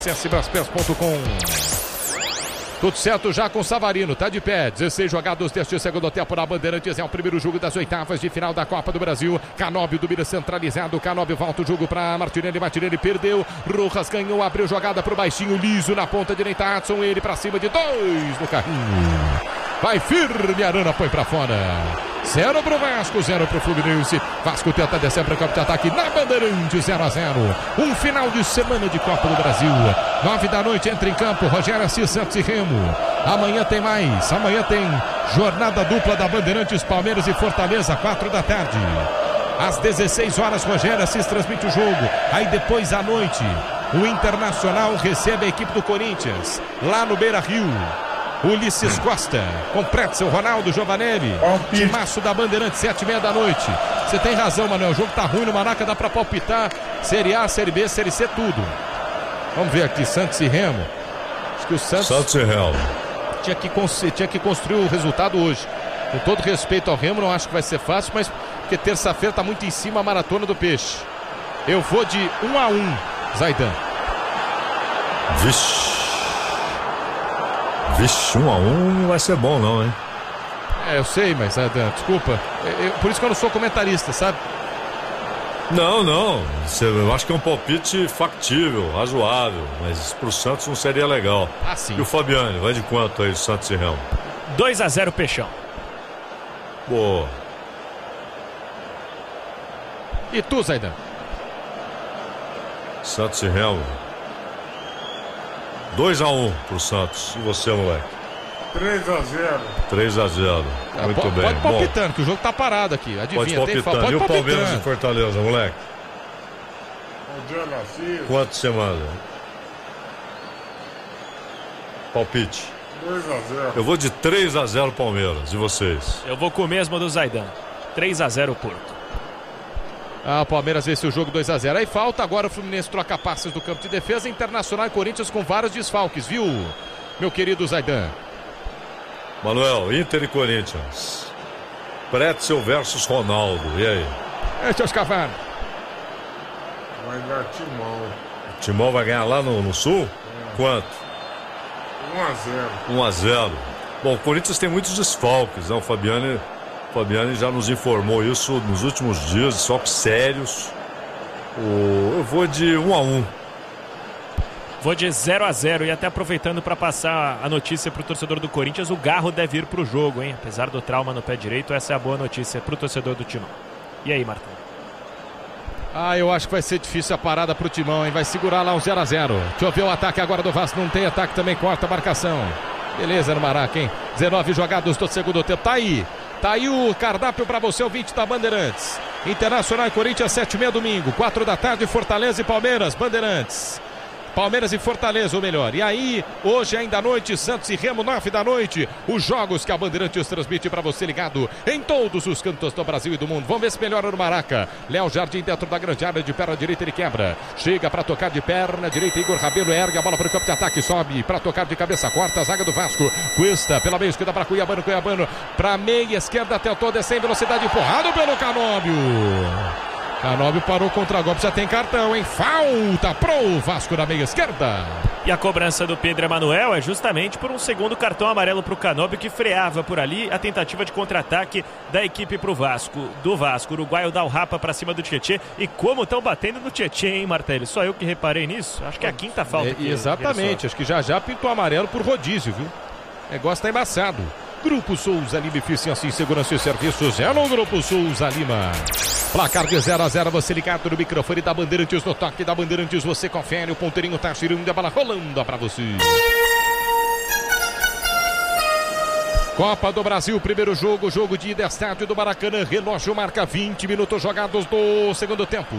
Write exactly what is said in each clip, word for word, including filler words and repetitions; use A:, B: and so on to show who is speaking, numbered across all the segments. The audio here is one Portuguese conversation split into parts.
A: acesse braspeças ponto com. Tudo certo já com o Savarino, tá de pé, dezesseis jogados deste segundo tempo na Bandeirantes, é o primeiro jogo das oitavas de final da Copa do Brasil. Canóbio do Mira centralizado, Canóbio volta o jogo para Martinelli, Martinelli perdeu, Rojas ganhou, abriu jogada pro baixinho, liso na ponta direita, Adson, ele pra cima de dois no carrinho. Vai firme, Arana põe pra fora. Zero pro Vasco, zero pro Fluminense. Vasco tenta descer para o campo de ataque na Bandeirantes, zero a zero. Um final de semana de Copa do Brasil. Nove da noite entra em campo Rogério Assis, Santos e Remo. Amanhã tem mais. Amanhã tem jornada dupla da Bandeirantes, Palmeiras e Fortaleza, quatro da tarde. Às dezesseis horas, Rogério Assis transmite o jogo. Aí depois à noite, o Internacional recebe a equipe do Corinthians, lá no Beira-Rio. Ulisses Costa, com Pretzel, Ronaldo, Giovanelli, timaço da Bandeirantes, sete e meia da noite. Você tem razão, Manuel, o jogo tá ruim no Maraca, dá pra palpitar Série A, Série B, Série C, tudo. Vamos ver aqui, Santos e Remo. Acho que o Santos,
B: Santos e Remo
A: tinha que, tinha que construir o resultado hoje. Com todo respeito ao Remo, não acho que vai ser fácil, mas porque terça-feira tá muito em cima a maratona do peixe. Eu vou de um a um, Zaidan.
B: Vixe. Vixe, um a um não vai ser bom não, hein?
A: É, eu sei, mas, Zaidan, desculpa. Eu, eu, por isso que eu não sou comentarista, sabe?
B: Não, não. Eu acho que é um palpite factível, razoável, mas pro Santos não seria legal.
A: Ah, sim.
B: E o Fabiane, vai de quanto aí, Santos e Remo?
C: dois a zero, Peixão.
B: Boa.
A: E tu, Zaidan?
B: Santos e Remo. dois a um pro Santos. E você, moleque?
D: três a zero.
B: três a zero.
A: Ah,
B: muito
A: pode,
B: bem.
A: Pode palpitando, Bom, que o jogo tá parado aqui. Adivinha,
B: pode palpitando.
A: Tem, pode
B: e o
A: palpitando.
B: Palmeiras e Fortaleza, moleque? Quanto você manda? Palpite.
D: dois a zero.
B: Eu vou de três a zero Palmeiras. E vocês?
C: Eu vou com o mesmo do Zaidan. três a zero Porto.
A: Ah, o Palmeiras vence o jogo dois a zero. Aí falta agora o Fluminense troca passes do campo de defesa. Internacional e Corinthians com vários desfalques, viu, meu querido Zaidan?
B: Manuel, Inter e Corinthians. Pretzel versus Ronaldo. E aí?
A: É, seus cavalos.
D: Vai dar Timão.
B: O Timão vai ganhar lá no, no Sul? É. Quanto?
D: um a zero.
B: um a zero. Bom, o Corinthians tem muitos desfalques, né? O Fabiane... Fabiane já nos informou isso nos últimos dias, só que sérios. O... Eu vou de um a um.
C: Vou de zero a zero. E até aproveitando para passar a notícia para o torcedor do Corinthians, o Garro deve ir para o jogo, hein? Apesar do trauma no pé direito, essa é a boa notícia para o torcedor do Timão. E aí, Martão?
A: Ah, eu acho que vai ser difícil a parada para o Timão, hein? Vai segurar lá um zero a zero. Deixa eu ver o ataque agora do Vasco. Não tem ataque, também corta a marcação. Beleza no Maraca, hein? dezenove jogados do segundo tempo. Tá aí. Tá aí o cardápio para você, o vinte da Bandeirantes. Internacional e Corinthians, sete e meia domingo. quatro da tarde, Fortaleza e Palmeiras, Bandeirantes. Palmeiras e Fortaleza, ou melhor. E aí, hoje ainda à noite, Santos e Remo, nove da noite. Os jogos que a Bandeirantes transmite para você ligado em todos os cantos do Brasil e do mundo. Vamos ver se melhora no Maraca. Léo Jardim dentro da grande área, de perna direita ele quebra. Chega para tocar de perna direita, Igor Rabelo ergue a bola para o campo de ataque, sobe para tocar de cabeça, corta a zaga do Vasco. Cuesta pela meia esquerda para Cuiabano, Cuiabano para meia esquerda, tentou descer em velocidade, empurrado pelo Canóbio. Canóbio parou contra a golpe, já tem cartão, hein? Falta pro Vasco na meia esquerda.
C: E a cobrança do Pedro Emanuel é justamente por um segundo cartão amarelo pro Canóbio, que freava por ali a tentativa de contra-ataque da equipe pro Vasco. Do Vasco, o uruguaio dá o rapa pra cima do Tietê. E como estão batendo no Tietê, hein, Martelli? Só eu que reparei nisso. Acho que é a quinta falta.
A: É,
C: que
A: exatamente, acho que já já pintou amarelo por rodízio, viu? O negócio tá embaçado. Grupo Souza Lima, eficiência em segurança e serviços. É no Grupo Souza Lima. Placar de zero a zero, você ligado no microfone da Bandeirantes, no toque da Bandeirantes, você confere, o ponteirinho tá girando, a bola rolando pra você. Copa do Brasil, primeiro jogo, jogo de ida, estádio do Maracanã, relógio marca vinte minutos jogados do segundo tempo.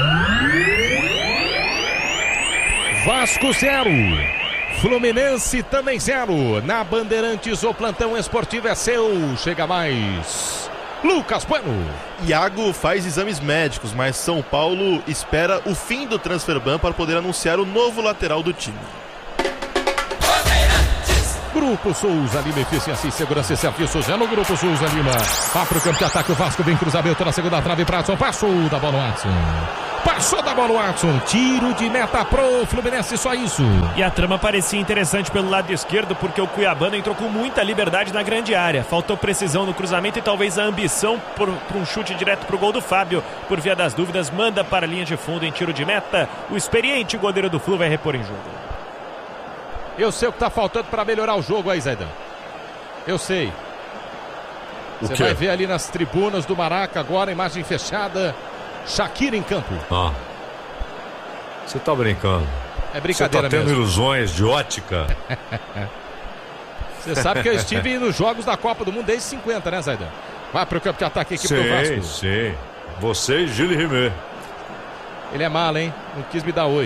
A: Vasco zero. Fluminense também zero. Na Bandeirantes, o plantão esportivo é seu. Chega mais Lucas Bueno.
E: Iago faz exames médicos, mas São Paulo espera o fim do transfer ban para poder anunciar o novo lateral do time.
A: Grupo Souza Lima, eficiência em segurança e serviços. É no Grupo Souza Lima. Vá pro campo de ataque, o Vasco vem cruzamento na segunda trave para Adson. Passou da bola no Adson. Passou da bola o Watson. Tiro de meta pro Fluminense, só isso.
C: E a trama parecia interessante pelo lado esquerdo, porque o cuiabano entrou com muita liberdade na grande área. Faltou precisão no cruzamento e talvez a ambição por, por um chute direto pro gol do Fábio. Por via das dúvidas, manda para a linha de fundo em tiro de meta. O experiente goleiro do Flu vai repor em jogo.
A: Eu sei o que tá faltando para melhorar o jogo aí, Zaidan. Eu sei. Você vai ver ali nas tribunas do Maraca agora, imagem fechada. Shaqiri em campo.
B: Ah. Você tá brincando.
A: É brincadeira mesmo.
B: Você tá tendo mesmo. Ilusões de ótica.
A: Você sabe que eu estive nos jogos da Copa do Mundo desde cinquenta, né, Zaidan? Vai pro campo de ataque aqui pro Vasco.
B: Sim, sim. Você e Gilles Rimet.
A: Ele é malo, hein? Não quis me dar oi.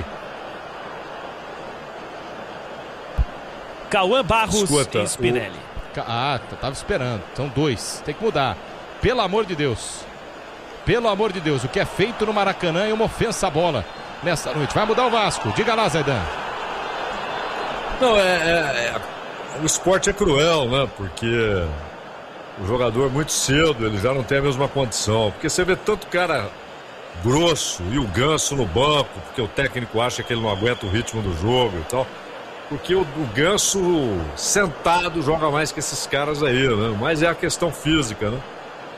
C: Cauã Barros
B: Escuta,
C: e Spinelli.
A: O... Ah, tava esperando. São dois. Tem que mudar. Pelo amor de Deus. Pelo amor de Deus. O que é feito no Maracanã é uma ofensa à bola nessa noite. Vai mudar o Vasco. Diga lá, Zaidan.
B: Não, é, é, é... O esporte é cruel, né? Porque o jogador muito cedo, ele já não tem a mesma condição. Porque você vê tanto cara grosso e o Ganso no banco, porque o técnico acha que ele não aguenta o ritmo do jogo e tal. Porque o, o Ganso sentado joga mais que esses caras aí, né? Mas é a questão física, né?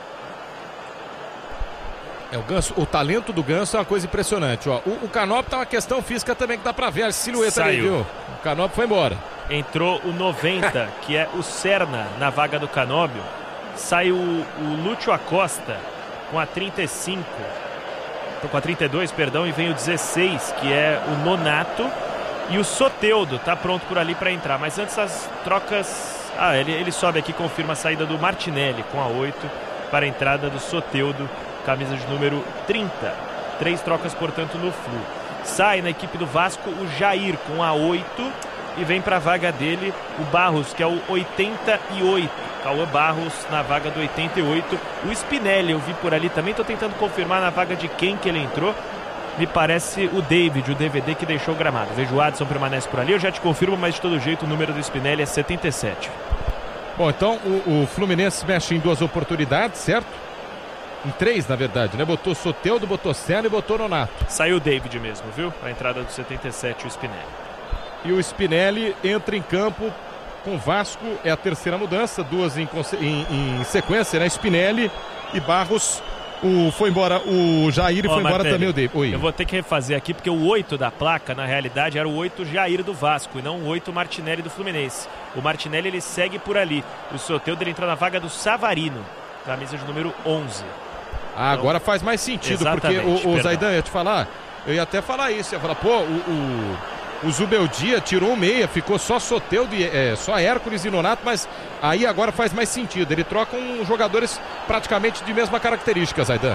A: É, o Ganso, o talento do Ganso é uma coisa impressionante, ó. O, o Canópio tá uma questão física também que dá pra ver a silhueta ali, viu? O Canópio foi embora.
C: Entrou o noventa, que é o Serna, na vaga do Canóbio. Saiu o, o Lúcio Acosta com a trinta e cinco. Com a trinta e dois, perdão, e vem o dezesseis, que é o Nonato. E o Soteldo tá pronto por ali para entrar. Mas antes as trocas... Ah, ele, ele sobe aqui, confirma a saída do Martinelli com a oito para a entrada do Soteldo, camisa de número trinta. Três trocas, portanto, no Flu. Sai na equipe do Vasco o Jair com a oito e vem para a vaga dele o Barros, que é o oitenta e oito. Cauã Barros na vaga do oitenta e oito. O Spinelli eu vi por ali também, tô tentando confirmar na vaga de quem que ele entrou. Me parece o David, o D V D que deixou o gramado. Vejo o Adson permanece por ali, eu já te confirmo, mas de todo jeito o número do Spinelli é setenta e sete.
A: Bom, então o, o Fluminense mexe em duas oportunidades, certo? Em três, na verdade, né? Botou Soteldo, botou Serna e botou Nonato.
C: Saiu o David mesmo, viu? A entrada do setenta e sete, o Spinelli.
A: E o Spinelli entra em campo com o Vasco, é a terceira mudança, duas em, em, em sequência, né? Spinelli e Barros. O, foi embora o Jair e oh, foi embora Martelli, também o David. Oi.
C: Eu vou ter que refazer aqui, porque o oito da placa, na realidade, era o oito Jair do Vasco e não o oito Martinelli do Fluminense. O Martinelli, ele segue por ali. O Soteldo, ele entrou na vaga do Savarino, camisa de número onze.
A: Ah, então, agora faz mais sentido, porque o, o Zaidan, eu ia te falar, eu ia até falar isso, eu ia falar, pô, o, o, o Zubeldia tirou o meia, ficou só Soteldo, é, só Hércules e Nonato, mas aí agora faz mais sentido, ele troca um jogadores praticamente de mesma característica, Zaidan.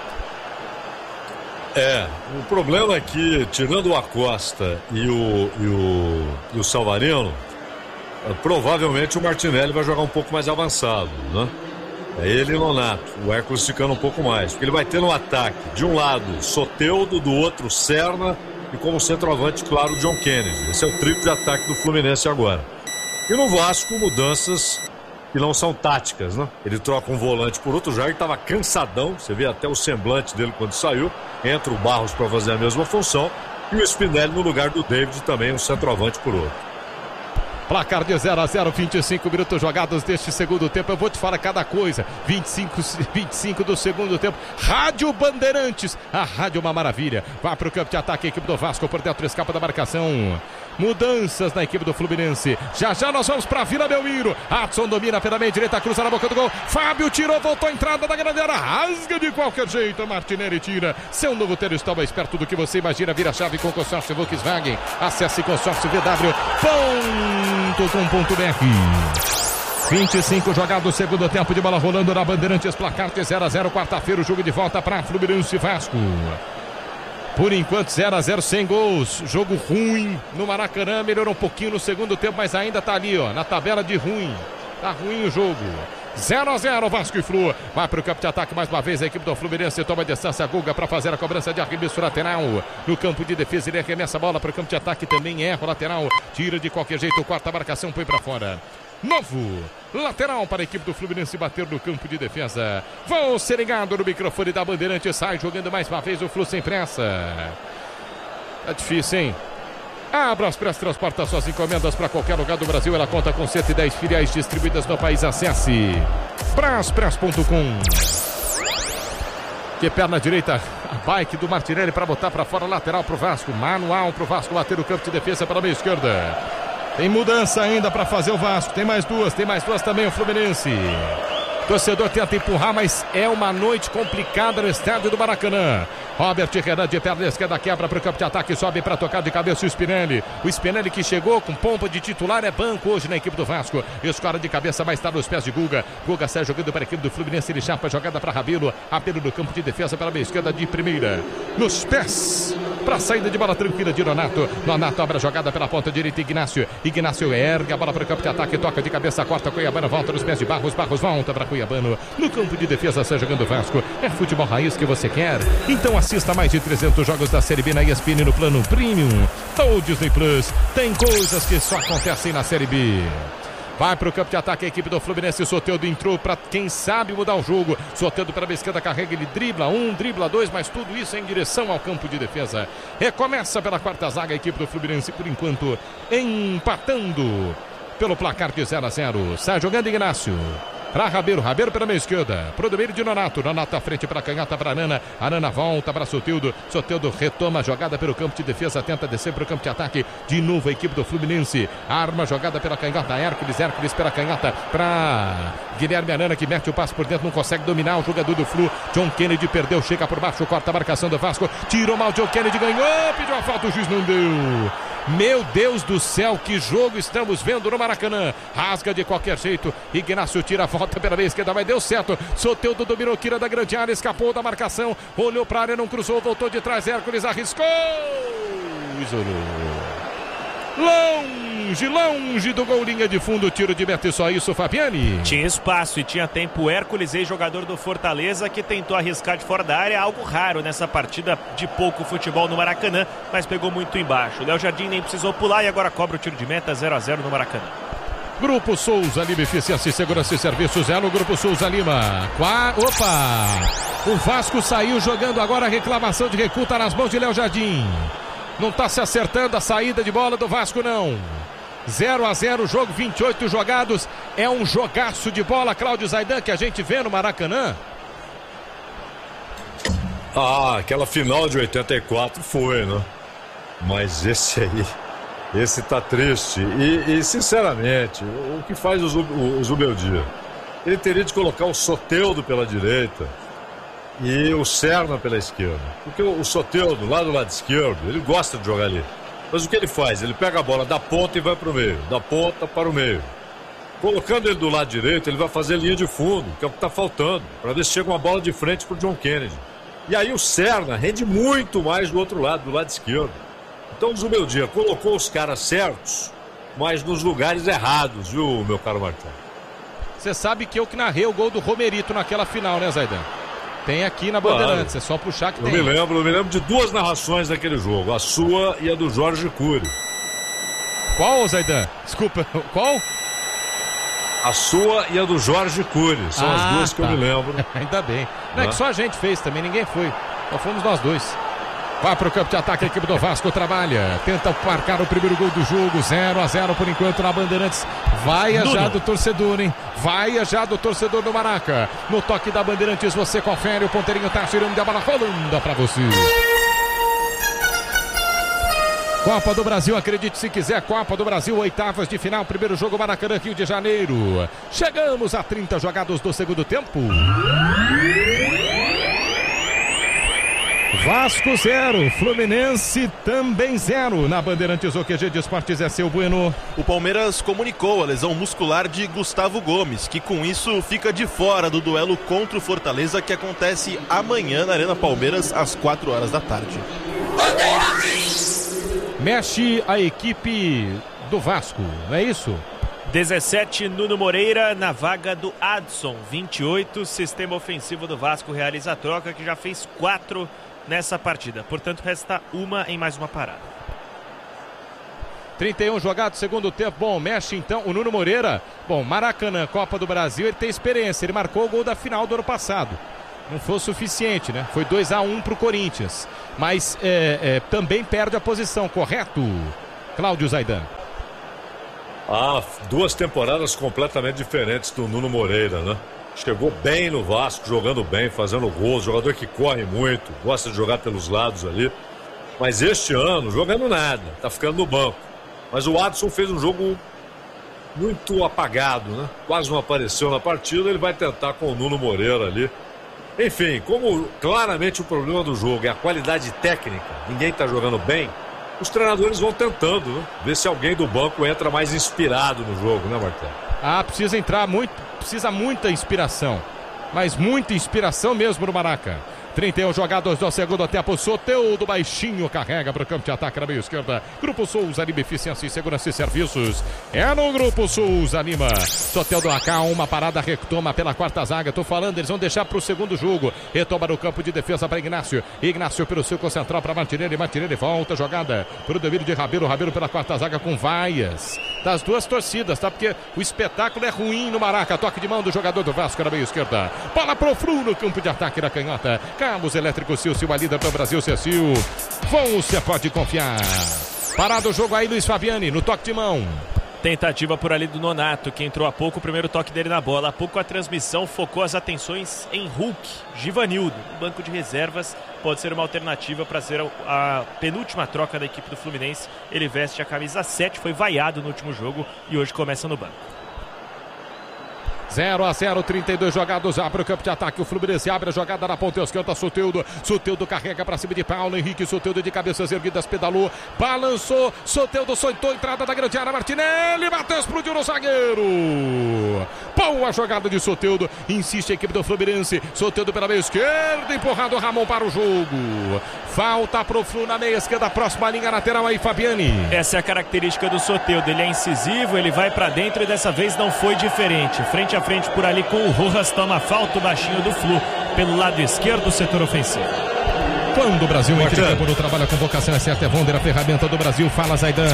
B: É, o problema é que, tirando o Acosta e o, e o, e o Savarino, provavelmente o Martinelli vai jogar um pouco mais avançado, né? É ele e o Nonato, o Hércules ficando um pouco mais, porque ele vai ter no ataque, de um lado, Soteldo, do outro, Serna, e como centroavante, claro, John Kennedy. Esse é o trio de ataque do Fluminense agora. E no Vasco, mudanças que não são táticas, né? Ele troca um volante por outro, já ele estava cansadão, você vê até o semblante dele quando saiu, entra o Barros para fazer a mesma função, e o Spinelli no lugar do David também, um centroavante por outro.
A: Placar de zero a zero, vinte e cinco minutos jogados deste segundo tempo. Eu vou te falar cada coisa. vinte e cinco, vinte e cinco do segundo tempo. Rádio Bandeirantes, a rádio é uma maravilha. Vai para o campo de ataque, a equipe do Vasco por dentro, escapa da marcação. Mudanças na equipe do Fluminense. Já já nós vamos para Vila Belmiro. Adson domina pela meia direita, cruza na boca do gol. Fábio tirou, voltou a entrada da grande área. Rasga de qualquer jeito. Martinelli tira. Seu novo ter está mais perto do que você imagina. Vira chave com consórcio Volkswagen. Acesse consórcio v w ponto com ponto b r. vinte e cinco jogados, segundo tempo de bola rolando na Bandeirantes. Placar de zero a zero. Quarta-feira o jogo de volta para Fluminense e Vasco. Por enquanto zero a zero, sem gols. Jogo ruim no Maracanã. Melhorou um pouquinho no segundo tempo, mas ainda tá ali, ó, na tabela de ruim. Tá ruim o jogo. zero a zero, Vasco e Flu. Vai para o campo de ataque mais uma vez. A equipe do Fluminense toma a distância. Guga para fazer a cobrança de arremesso lateral. No campo de defesa, ele arremessa a bola para o campo de ataque. Também erra o lateral. Tira de qualquer jeito. Quarta marcação, põe para fora. novo. Lateral para a equipe do Fluminense bater no campo de defesa. Vão ser ligado no microfone da Bandeirante. Sai jogando mais uma vez o Flu sem pressa. Tá difícil, hein? A Braspress transporta suas encomendas para qualquer lugar do Brasil. Ela conta com cento e dez filiais distribuídas no país. Acesse braspress ponto com. Que perna direita, a bike do Martinelli para botar para fora, lateral para o Vasco. Manual para o Vasco bater no campo de defesa pela meia esquerda. Tem mudança ainda para fazer o Vasco. Tem mais duas, tem mais duas também o Fluminense. Torcedor tenta empurrar, mas é uma noite complicada no estádio do Maracanã. Robert Renan de perna esquerda quebra para o campo de ataque, sobe para tocar de cabeça o Spinelli. O Spinelli que chegou com pompa de titular, é banco hoje na equipe do Vasco. Escora de cabeça, mas está nos pés de Guga. Guga sai jogando para a equipe do Fluminense, ele chapa a jogada para Rabelo. Apelo no campo de defesa pela meia esquerda de primeira. Nos pés, para a saída de bola tranquila de Nonato. Nonato abre a jogada pela ponta direita, Ignácio. Ignácio ergue a bola para o campo de ataque, toca de cabeça, corta, Cuiabano volta nos pés de Barros. Barros volta para Cuiabano. No campo de defesa, sai jogando o Vasco. É futebol raiz que você quer? Então assista mais de trezentos jogos da Série B na E S P N no plano Premium. Ou Disney Plus. Tem coisas que só acontecem na Série B. Vai para o campo de ataque a equipe do Fluminense. Soteldo entrou para, quem sabe, mudar o jogo. Soteldo para a esquerda, carrega, ele dribla um, dribla dois, mas tudo isso em direção ao campo de defesa. Recomeça pela quarta zaga a equipe do Fluminense, por enquanto empatando pelo placar de zero a zero. Sai jogando Ignácio. Para Rabelo, Rabelo pela meia esquerda, pro domínio de Nonato, Nonato à frente para a canhota para Arana, Arana volta para Soteldo, Soteldo retoma a jogada pelo campo de defesa, tenta descer para o campo de ataque, de novo a equipe do Fluminense, arma a jogada pela canhota, Hércules, Hércules pela canhota para Guilherme Arana, que mete o passe por dentro, não consegue dominar o jogador do Flu, John Kennedy perdeu, chega por baixo, corta a marcação do Vasco, tirou mal, John Kennedy ganhou, pediu a falta, o juiz não deu. Meu Deus do céu, que jogo estamos vendo no Maracanã. Rasga de qualquer jeito. Ignácio tira a volta pela meia esquerda, mas deu certo. Soteldo dominou, tira da grande área, escapou da marcação. Olhou para a área, não cruzou, voltou de trás. Hércules arriscou. Isolou. Longe, longe do gol, linha de fundo, tiro de meta e só isso, Fabiani.
C: Tinha espaço e tinha tempo. O Hércules, ex-jogador do Fortaleza, que tentou arriscar de fora da área, algo raro nessa partida de pouco futebol no Maracanã, mas pegou muito embaixo. Léo Jardim nem precisou pular e agora cobra o tiro de meta, zero a zero no Maracanã.
A: Grupo Souza Lima, Eficiência, Segurança e Serviços, é no Grupo Souza Lima. Qua... Opa! O Vasco saiu jogando agora, a reclamação de recuo tá nas mãos de Léo Jardim. Não está se acertando a saída de bola do Vasco, não. zero a zero, jogo, vinte e oito jogados. É um jogaço de bola, Cláudio Zaidan, que a gente vê no Maracanã.
B: Ah, aquela final de oitenta e quatro foi, né? Mas esse aí, esse tá triste. E, e sinceramente, o que faz o, o, o Zubeldia? Ele teria de colocar o Soteldo pela direita e o Serna pela esquerda. Porque o Soteldo, lá do lado esquerdo, ele gosta de jogar ali. Mas o que ele faz? Ele pega a bola da ponta e vai para o meio. Da ponta para o meio. Colocando ele do lado direito, ele vai fazer linha de fundo, que é o que está faltando, para ver se chega uma bola de frente para o John Kennedy. E aí o Serna rende muito mais do outro lado, do lado esquerdo. Então o Zubeldia colocou os caras certos, mas nos lugares errados, viu, meu caro Marcão?
A: Você sabe que eu que narrei o gol do Romerito naquela final, né, Zaidan? Tem aqui na Bandeirantes, claro. É só puxar que
B: eu
A: tem.
B: Me lembro, eu me lembro de duas narrações daquele jogo, a sua e a do Jorge Cury.
A: Qual, Zaidan? Desculpa, qual?
B: A sua e a do Jorge Cury, são ah, as duas que tá. eu me lembro.
A: Ainda bem. Não é que só a gente fez também, ninguém foi. Só fomos nós dois. Vai para o campo de ataque, a equipe do Vasco trabalha. Tenta marcar o primeiro gol do jogo. zero a zero por enquanto na Bandeirantes. Vai já do torcedor, hein? Vai já do torcedor do Maraca. No toque da Bandeirantes você confere. O ponteirinho tá girando, a bola rolando para você. Copa do Brasil, acredite se quiser, Copa do Brasil, oitavas de final, primeiro jogo Maracanã, Rio de Janeiro. Chegamos a trinta jogados do segundo tempo. Vasco zero, Fluminense também zero. Na Bandeirantes, o Q G de Esportes é seu Bueno.
E: O Palmeiras comunicou a lesão muscular de Gustavo Gomes, que com isso fica de fora do duelo contra o Fortaleza, que acontece amanhã na Arena Palmeiras às quatro horas da tarde.
A: Mexe a equipe do Vasco, não é isso?
C: dezessete, Nuno Moreira na vaga do Adson. vinte e oito, sistema ofensivo do Vasco realiza a troca, que já fez quatro nessa partida. Portanto, resta uma em mais uma parada.
A: trinta e um jogados, segundo tempo. Bom, mexe então o Nuno Moreira. Bom, Maracanã, Copa do Brasil, ele tem experiência. Ele marcou o gol da final do ano passado. Não foi o suficiente, né? Foi dois a um pro Corinthians. Mas é, é, também perde a posição, correto, Cláudio Zaidan?
B: Ah, duas temporadas completamente diferentes do Nuno Moreira, né? Chegou bem no Vasco, jogando bem, fazendo gols. Jogador que corre muito, gosta de jogar pelos lados ali. Mas este ano, jogando nada, tá ficando no banco. Mas o Adson fez um jogo muito apagado, né? Quase não apareceu na partida. Ele vai tentar com o Nuno Moreira ali. Enfim, como claramente o problema do jogo é a qualidade técnica, ninguém tá jogando bem, os treinadores vão tentando, né? Ver se alguém do banco entra mais inspirado no jogo, né, Martelo?
A: Ah, precisa entrar muito, precisa muita inspiração. Mas muita inspiração mesmo no Maraca. trinta e um jogadores do segundo tempo. Soteldo baixinho carrega para o campo de ataque na meia esquerda. Grupo Souza Lima, eficiência em segurança e serviços. É no Grupo Souza Lima. Soteldo acá, uma parada, retoma pela quarta zaga. Tô falando, eles vão deixar para o segundo jogo. Retoma no campo de defesa para Ignácio. Ignácio pelo círculo central para Martinelli. Martinelli volta a jogada para o domínio de Rabelo. Rabelo pela quarta zaga com vaias das duas torcidas, tá? Porque o espetáculo é ruim no Maraca. Toque de mão do jogador do Vasco na meia esquerda. Bola pro Flu no campo de ataque da canhota. Cabos elétricos Silcio, a líder para o Brasil, Cecil. Você pode confiar. Parado o jogo aí, Luiz Fabiani, no toque de mão.
C: Tentativa por ali do Nonato, que entrou há pouco, o primeiro toque dele na bola. Há pouco a transmissão focou as atenções em Hulk, Givanildo. O banco de reservas pode ser uma alternativa para ser a penúltima troca da equipe do Fluminense. Ele veste a camisa sete, foi vaiado no último jogo e hoje começa no banco.
A: zero a zero, trinta e dois jogados, abre o campo de ataque, o Fluminense abre a jogada na ponta esquerda, Soteldo, Soteldo carrega para cima de Paulo Henrique, Soteldo de cabeças erguidas, pedalou, balançou, Soteldo soltou, entrada da grande área, Martinelli, bateu, explodiu no zagueiro, boa jogada de Soteldo, insiste a equipe do Fluminense, Soteldo pela meia esquerda, empurrado o Ramon para o jogo, falta pro Flu na meia esquerda, próxima linha lateral aí, Fabiani.
C: Essa é a característica do Soteldo, ele é incisivo, ele vai para dentro e dessa vez não foi diferente, frente a frente por ali com o Rojas, toma falta o baixinho do Flu pelo lado esquerdo do setor ofensivo.
A: Quando o Brasil entra em campo no trabalho, a convocação é certa, é Wonder, a ferramenta do Brasil. Fala, Zaidan.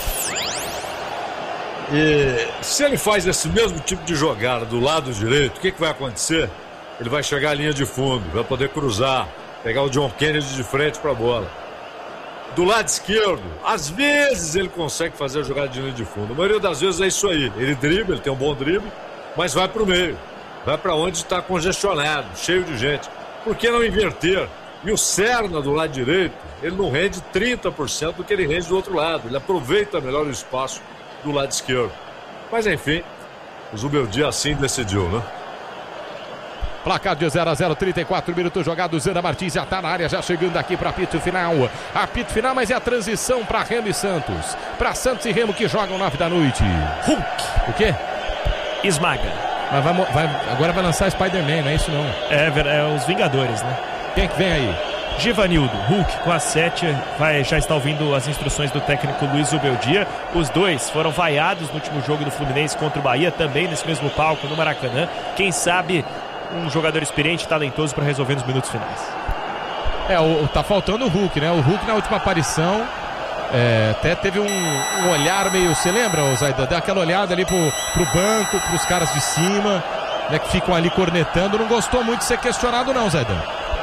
B: E se ele faz esse mesmo tipo de jogada do lado direito, o que, que vai acontecer? Ele vai chegar à linha de fundo, vai poder cruzar, pegar o John Kennedy de frente para a bola. Do lado esquerdo, às vezes ele consegue fazer a jogada de linha de fundo. A maioria das vezes é isso aí. Ele dribla, ele tem um bom drible, mas vai para o meio, vai para onde está congestionado, cheio de gente. Por que não inverter? E o Serna do lado direito, ele não rende trinta por cento do que ele rende do outro lado. Ele aproveita melhor o espaço do lado esquerdo. Mas enfim, o Zubeldia assim decidiu, né?
A: Placar de zero a zero, trinta e quatro minutos jogados. Zana Martins já está na área, já chegando aqui para apito final. Apito final, mas é a transição para Remo e Santos. Para Santos e Remo que jogam nove da noite.
C: Hulk.
A: O quê?
C: Esmaga.
A: Mas vai, vai, agora vai lançar Spider-Man, não é isso não?
C: É, é os Vingadores, né?
A: Quem é que vem aí?
C: Givanildo, Hulk com a sete, vai, já está ouvindo as instruções do técnico Luiz Zubeldia. Os dois foram vaiados no último jogo do Fluminense contra o Bahia, também nesse mesmo palco no Maracanã. Quem sabe um jogador experiente e talentoso para resolver nos minutos finais.
A: É, o, tá faltando o Hulk, né? O Hulk na última aparição é, até teve um, um olhar meio, você lembra, Zaidan? Deu aquela olhada ali pro, pro banco, pros caras de cima, né, que ficam ali cornetando. Não gostou muito de ser questionado não, Zaidan.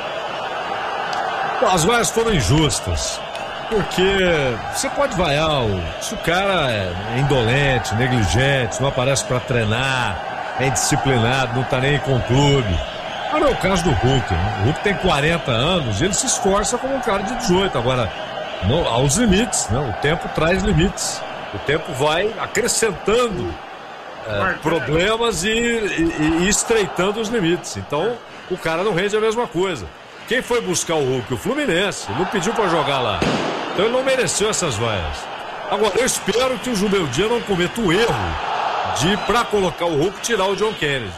B: As vaias foram injustas, porque você pode vaiar o, se o cara é indolente, negligente, não aparece para treinar, é indisciplinado, não tá nem com o clube. Agora é o caso do Hulk, né? O Hulk tem quarenta anos e ele se esforça como um cara de dezoito. Agora, não, aos limites, né? O tempo traz limites. O tempo vai acrescentando é, problemas e, e, e estreitando os limites. Então, o cara não rende a mesma coisa. Quem foi buscar o Hulk? O Fluminense. Ele não pediu para jogar lá. Então ele não mereceu essas vaias. Agora, eu espero que o Zubeldia não cometa o erro de, para colocar o Hulk, tirar o John Kennedy.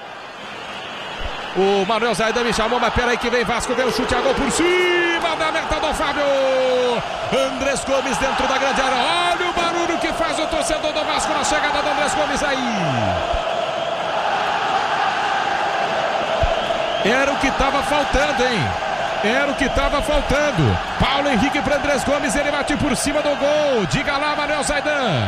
A: O Manuel Zaidan me chamou, mas peraí que vem Vasco, vem o chute a gol por cima da meta do Fábio. Andrés Gomes dentro da grande área. Olha o barulho que faz o torcedor do Vasco na chegada do Andrés Gomes aí. Era o que estava faltando, hein? Era o que estava faltando. Paulo Henrique para Andrés Gomes, ele bate por cima do gol. Diga lá, Manuel Zaidan.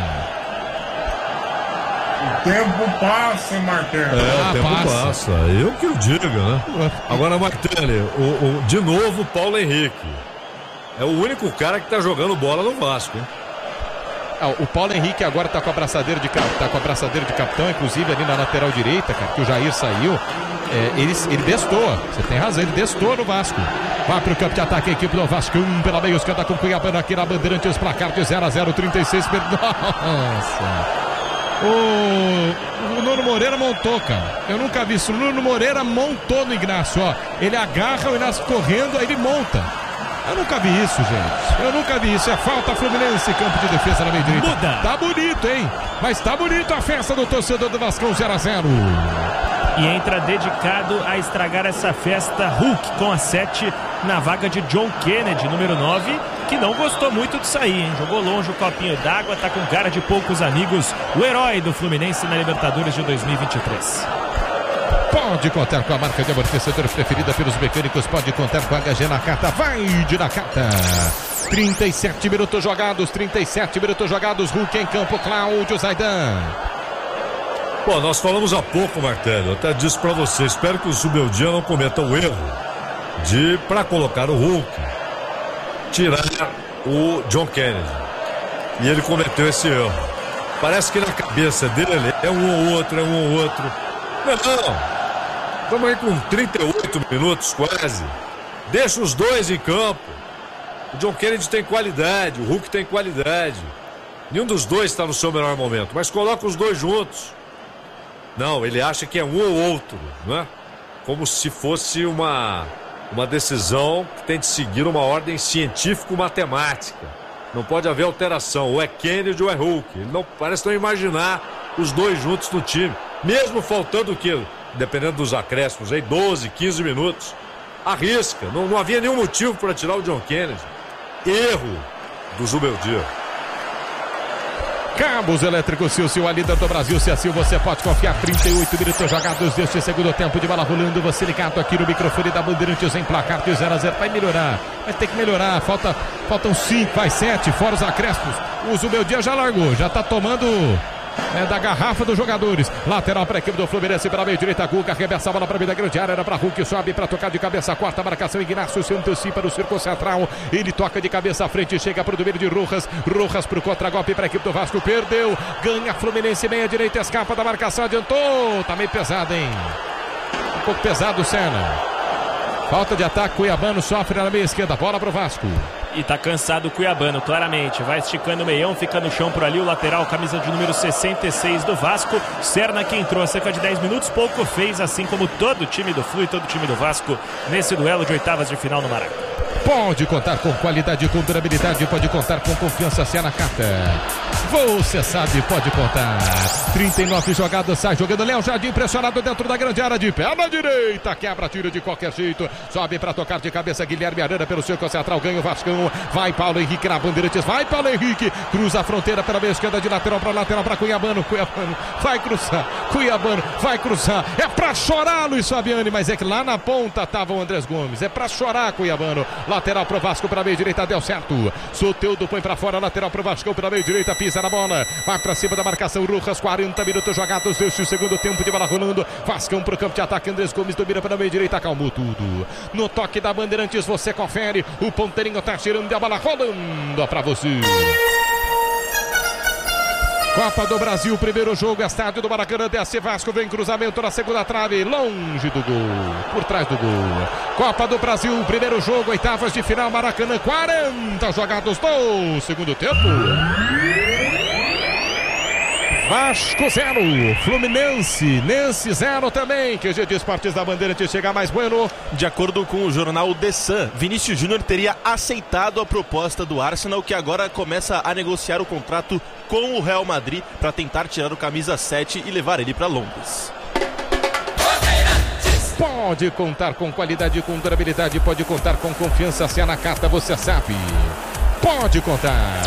D: O tempo passa, Martelo.
B: É,
A: Ah,
B: o tempo
A: passa.
B: passa. Eu que o diga, né? Agora, Martelli, o, o, de novo o Paulo Henrique. É o único cara que tá jogando bola no Vasco, hein?
A: Ah, o Paulo Henrique agora tá com a abraçadeira de, tá com a abraçadeira de capitão, inclusive ali na lateral direita, cara, que o Jair saiu. É, ele, ele destoa, você tem razão, ele destoa no Vasco. Vai pro campo de ataque a equipe do Vasco, um pela meia esquerda com o Cuiabano aqui na Bandeirantes, placar de zero a zero, trinta e seis. Nossa. O, o Nuno Moreira montou, cara. Eu nunca vi isso. O Nuno Moreira montou no Ignacio, ó. Ele agarra o Ignacio correndo, aí ele monta. Eu nunca vi isso, gente. Eu nunca vi isso. É falta Fluminense, campo de defesa na meia direita.
C: Muda.
A: Tá bonito, hein? Mas tá bonito a festa do torcedor do Vascão, zero a zero.
C: E entra dedicado a estragar essa festa Hulk com a sete na vaga de John Kennedy, número nove, que não gostou muito de sair, hein? Jogou longe o copinho d'água, tá com cara de poucos amigos. O herói do Fluminense na Libertadores de dois mil e vinte e três.
A: Pode contar com a marca de amortecedores preferida pelos mecânicos. Pode contar com a H G Nakata. Vai de Nakata. trinta e sete minutos jogados. trinta e sete minutos jogados. Hulk em campo. Cláudio Zaidan.
B: Bom, nós falamos há pouco, Martelli. Eu até disse pra você. Espero que o Zubeldia não cometa o erro de, pra colocar o Hulk, tirar o John Kennedy. E ele cometeu esse erro. Parece que na cabeça dele é um ou outro, é um ou outro. Não. Estamos aí com trinta e oito minutos quase. Deixa os dois em campo. O John Kennedy tem qualidade, o Hulk tem qualidade. Nenhum dos dois está no seu melhor momento, mas coloca os dois juntos. Não, ele acha que é um ou outro, né? Como se fosse uma, uma decisão que tem de seguir uma ordem científico-matemática. Não pode haver alteração, ou é Kennedy ou é Hulk. Ele não parece não imaginar os dois juntos no time. Mesmo faltando o quê? Dependendo dos acréscimos, aí doze, quinze minutos. Arrisca. Não, não havia nenhum motivo para tirar o John Kennedy. Erro do Zubeldia.
A: Cabos Elétricos Silcio, a líder do Brasil. Se assim você pode confiar. trinta e oito minutos jogados deste segundo tempo de bola rolando. Você ligado aqui no microfone da Bandeirantes em placar de zero a zero. Vai melhorar. Vai ter que melhorar. Falta, faltam cinco, vai sete, fora os acréscimos. O Zubeldia já largou. Já tá tomando... É da garrafa dos jogadores. Lateral para a equipe do Fluminense pela meia direita. Guga arremessa a bola para a meia da grande área. Era para Hulk, sobe para tocar de cabeça. Quarta marcação. Ignacio se antecipa no círculo central. Ele toca de cabeça à frente. Chega para o domínio de Rojas. Rojas para o contra-golpe para a equipe do Vasco. Perdeu. Ganha Fluminense. Meia direita. Escapa da marcação. Adiantou. Tá meio pesado, hein? Um pouco pesado, Senna. Falta de ataque. Cuiabano sofre na meia esquerda. Bola para o Vasco.
C: E tá cansado o Cuiabano, claramente. Vai esticando o meião, fica no chão por ali. O lateral, camisa de número sessenta e seis do Vasco. Serna, que entrou há cerca de dez minutos, pouco fez, assim como todo o time do Flu e todo o time do Vasco nesse duelo de oitavas de final no Maracanã.
A: Pode contar com qualidade, com durabilidade, pode contar com confiança, se é na carta. Você sabe, pode contar. trinta e nove jogadas, sai jogando Léo Jardim, pressionado dentro da grande área de perna direita. Quebra, tira de qualquer jeito. Sobe para tocar de cabeça Guilherme Arana pelo círculo central, ganha o Vascão. Vai Paulo Henrique na Bandeirantes, vai Paulo Henrique. Cruza a fronteira pela meia esquerda de lateral para lateral para Cuiabano. Cuiabano vai cruzar, Cuiabano vai cruzar. É para chorar, Luiz Fabiani, mas é que lá na ponta tava o Andrés Gomes. É para chorar, Cuiabano. Lateral pro Vasco pela meia direita, deu certo. Soteldo põe pra fora, lateral pro Vasco pela meia direita, pisa na bola. Vai pra cima da marcação, Rojas, quarenta minutos jogados deste segundo tempo de bola rolando. Vascão pro campo de ataque, Andrés Gomes domina pela meia direita, acalmou tudo. No toque da Bandeirantes você confere. O ponteirinho tá tirando a bola rolando pra você. Copa do Brasil, primeiro jogo, estádio do Maracanã, desce Vasco, vem cruzamento na segunda trave, longe do gol, por trás do gol. Copa do Brasil, primeiro jogo, oitavas de final, Maracanã, quarenta jogados do segundo tempo. Vasco zero, Fluminense, Nense zero também. Q G de Esportes da Bandeirantes chega mais bueno.
E: De acordo com o jornal The Sun, Vinícius Júnior teria aceitado a proposta do Arsenal, que agora começa a negociar o contrato com o Real Madrid para tentar tirar o camisa sete e levar ele para Londres.
A: Pode contar com qualidade, com durabilidade, pode contar com confiança, se é na carta, você sabe. Pode contar.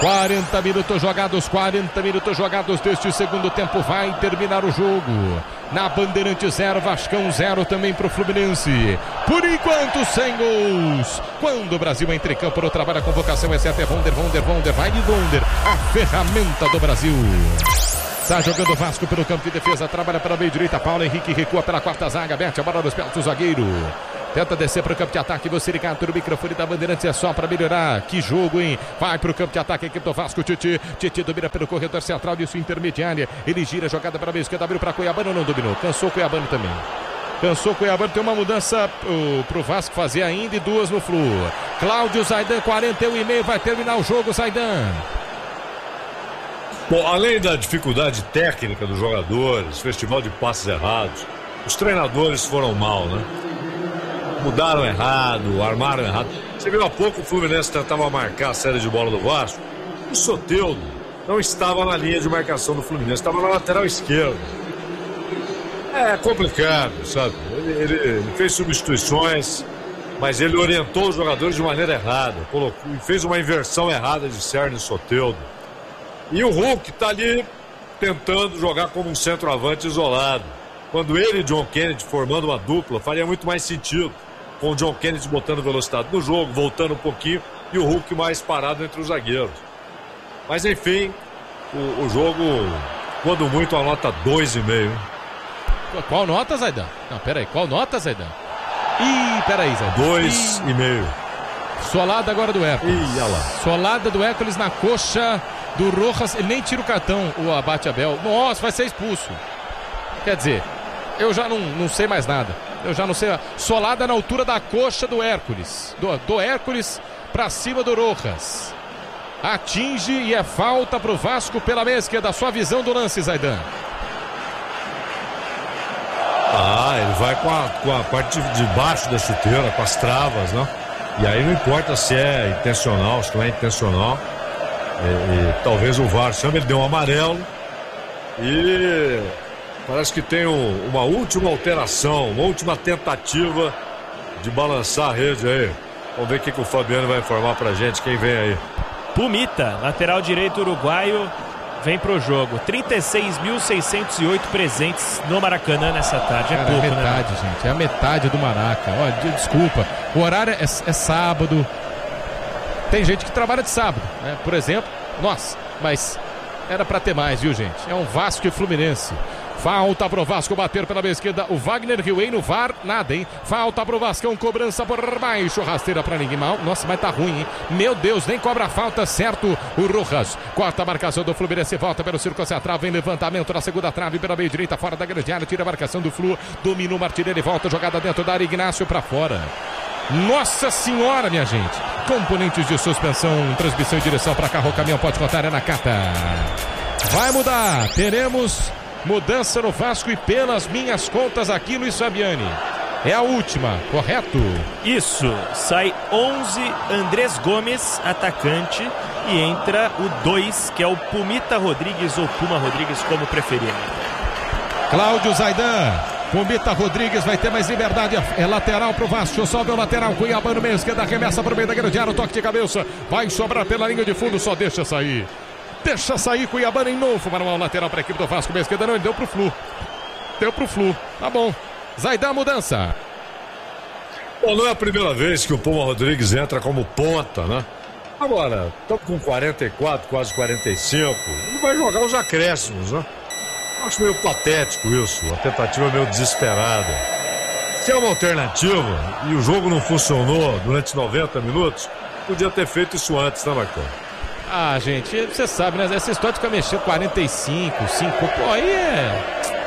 A: quarenta minutos jogados, quarenta minutos jogados deste segundo tempo, vai terminar o jogo. Na Bandeirante zero, Vascão zero também para o Fluminense. Por enquanto, sem gols. Quando o Brasil entra em campo no trabalho, a convocação é certa. É Vonder, Vonder, Vonder. Vai de Vonder. A ferramenta do Brasil. Está jogando o Vasco pelo campo de defesa. Trabalha pela meio direita. Paulo Henrique recua pela quarta zaga. Mete a bola nos pés do zagueiro. Tenta descer para o campo de ataque. Você ligado no microfone da Bandeirantes. É só para melhorar. Que jogo, hein? Vai para o campo de ataque. A equipe do Vasco. Titi. Titi domina pelo corredor central de sua intermediária. Ele gira a jogada para a meia esquerda. Abriu para Cuiabano. Não dominou. Cansou Cuiabano também. Cansou Cuiabano. Tem uma mudança para o Vasco fazer ainda e duas no Flu. Cláudio Zaidan, quarenta e um e meio. Vai terminar o jogo, Zaidan.
B: Bom, além da dificuldade técnica dos jogadores, festival de passes errados, os treinadores foram mal, né? Mudaram errado, armaram errado. Você viu há pouco o Fluminense tentava marcar a série de bola do Vasco. O Soteldo não estava na linha de marcação do Fluminense, estava na lateral esquerda. É complicado, sabe? Ele, ele, ele fez substituições, mas ele orientou os jogadores de maneira errada. Colocou, fez uma inversão errada de Cerne e Soteldo. E o Hulk está ali tentando jogar como um centroavante isolado. Quando ele e John Kennedy formando uma dupla, faria muito mais sentido. Com o John Kennedy botando velocidade no jogo, voltando um pouquinho, e o Hulk mais parado entre os zagueiros. Mas enfim, o, o jogo, quando muito, a nota dois e meio.
A: Qual nota, Zaidan? Não, peraí, qual nota, Zaidan? Ih, peraí, Zaidan.
B: dois e meio.
A: Solada agora do Hércules.
B: Ih, olha lá.
A: Solada do Hércules na coxa do Rojas. Ele nem tira o cartão, o Abate Abel. Nossa, vai ser expulso. Quer dizer, eu já não, não sei mais nada. Eu já não sei. Solada na altura da coxa do Hércules. Do, do Hércules pra cima do Rojas. Atinge e é falta pro Vasco pela meia esquerda. Sua visão do lance, Zaidan.
B: Ah, ele vai com a, com a parte de baixo da chuteira, com as travas, né? E aí não importa se é intencional, se não é intencional. E, e, talvez o V A R chame, ele deu um amarelo. E parece que tem um, uma última alteração, uma última tentativa de balançar a rede aí. Vamos ver o que, que o Fabiano vai informar pra gente, quem vem aí.
C: Pumita, lateral direito uruguaio, vem pro jogo. trinta e seis mil seiscentos e oito presentes no Maracanã nessa tarde. É
A: Cara,
C: pouco,
A: é metade,
C: né?
A: gente. É a metade do Maraca. Olha, desculpa. O horário é, é sábado. Tem gente que trabalha de sábado, né? Por exemplo, nossa, mas era pra ter mais, viu, gente? É um Vasco e Fluminense. Falta pro Vasco bater pela meia esquerda. O Wagner Riuei no V A R, nada, hein? Falta pro Vascão, cobrança por baixo. Rasteira pra ninguém mal. Nossa, mas tá ruim, hein? Meu Deus, nem cobra falta, certo? O Rojas. Quarta marcação do Fluminense. Volta pelo círculo central. Vem levantamento na segunda trave pela meia direita, fora da grande área. Tira a marcação do Flu. Domina o Martinelli. Volta jogada dentro da área. Ignácio pra fora. Nossa senhora, minha gente. Componentes de suspensão, transmissão e direção para carro, caminhão, pode contar, é na Cata. Vai mudar. Teremos mudança no Vasco e pelas minhas contas aqui, Luiz Fabiani. É a última, correto?
C: Isso, sai onze, Andrés Gomes, atacante, e entra o dois, que é o Pumita Rodrigues ou Puma Rodrigues, como preferir.
A: Cláudio Zaidan. Pumita Rodrigues vai ter mais liberdade. É lateral pro Vasco. Sobe o lateral. Cuiabá no meio esquerda. Arremessa pro meio da grande área. Toque de cabeça. Vai sobrar pela linha de fundo. Só deixa sair. Deixa sair Cuiabá em novo. Manual lateral para a equipe do Vasco. Meio esquerda não. Ele deu pro Flu. Deu pro Flu. Tá bom. Zaidan, mudança.
B: Bom, não é a primeira vez que o Puma Rodrigues entra como ponta, né? Agora, estamos com quarenta e quatro, quase quarenta e cinco. Ele vai jogar os acréscimos, né? Acho meio patético isso, a tentativa meio desesperada. Se é uma alternativa e o jogo não funcionou durante noventa minutos, podia ter feito isso antes, né, Marcão?
A: Ah, gente, você sabe, né? Essa história de ficar mexendo quarenta e cinco, cinco, pô, aí é...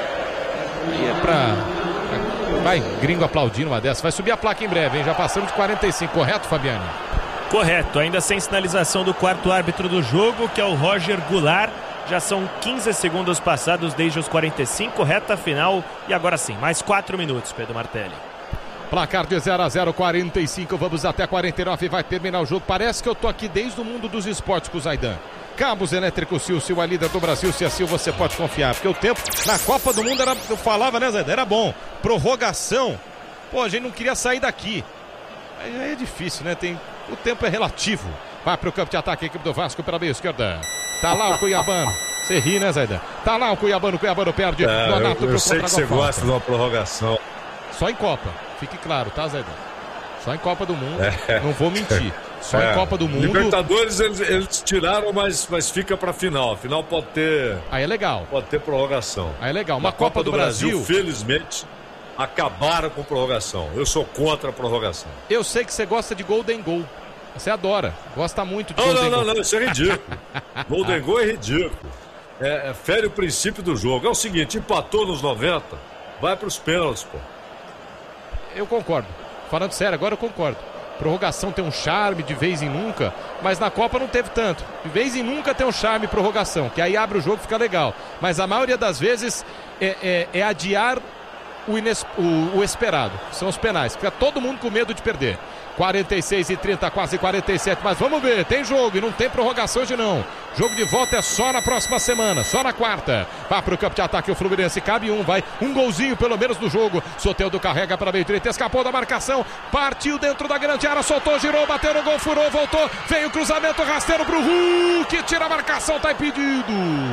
A: Aí é pra... Vai, gringo aplaudindo uma dessa. Vai subir a placa em breve, hein? Já passamos de quarenta e cinco, correto, Fabiano?
C: Correto, ainda sem sinalização do quarto árbitro do jogo, que é o Roger Goulart. Já são quinze segundos passados desde os quarenta e cinco, reta final. E agora sim, mais quatro minutos, Pedro Martelli.
A: Placar de zero a zero, quarenta e cinco, vamos até quarenta e nove, vai terminar o jogo. Parece que eu tô aqui desde o mundo dos esportes com o Zaidan. Cabos elétricos Sil, Sil, a líder do Brasil. Se a Sil você pode confiar, porque o tempo na Copa do Mundo era, eu falava, né, Zaidan? Era bom. Prorrogação. Pô, a gente não queria sair daqui. Aí é difícil, né? Tem, o tempo é relativo. Vai pro campo de ataque, a equipe do Vasco pela meia esquerda. Tá lá o Cuiabano. Você ri, né, Zaidan? Tá lá o Cuiabano, o Cuiabano perde.
B: É,
A: Donato
B: eu, eu sei que você
A: falta.
B: gosta de uma prorrogação.
A: Só em Copa, fique claro, tá, Zaidan? Só em Copa do Mundo, é. Não vou mentir. Só é. em Copa do Mundo.
B: Libertadores eles, eles tiraram, mas, mas fica pra final. Final pode ter.
A: Aí é legal.
B: Pode ter prorrogação.
A: Aí é legal. Uma
B: Na
A: Copa,
B: Copa do,
A: do Brasil,
B: Brasil, felizmente, acabaram com prorrogação. Eu sou contra a prorrogação.
A: Eu sei que você gosta de Golden Goal. Você adora. Gosta muito de
B: não,
A: Golden
B: não,
A: Goal.
B: Não, não, não. Isso é ridículo. Golden Goal é ridículo. É, é, fere o princípio do jogo. É o seguinte, empatou nos noventa, vai pros pênaltis, pô.
A: Eu concordo. Falando sério, agora eu concordo. Prorrogação tem um charme de vez em nunca, mas na Copa não teve tanto. De vez em nunca tem um charme prorrogação, que aí abre o jogo e fica legal. Mas a maioria das vezes é, é, é adiar o, ines, o, o esperado. São os penais. Fica todo mundo com medo de perder. quarenta e seis e trinta, quase quarenta e sete, mas vamos ver, tem jogo e não tem prorrogação hoje não. Jogo de volta é só na próxima semana, só na quarta. Vai pro campo de ataque o Fluminense, cabe um, vai, um golzinho pelo menos no jogo. Soteldo carrega para meio direito, escapou da marcação, partiu dentro da grande área, soltou, girou, bateu no gol, furou, voltou, veio o cruzamento, rasteiro pro Hulk, tira a marcação, tá impedido.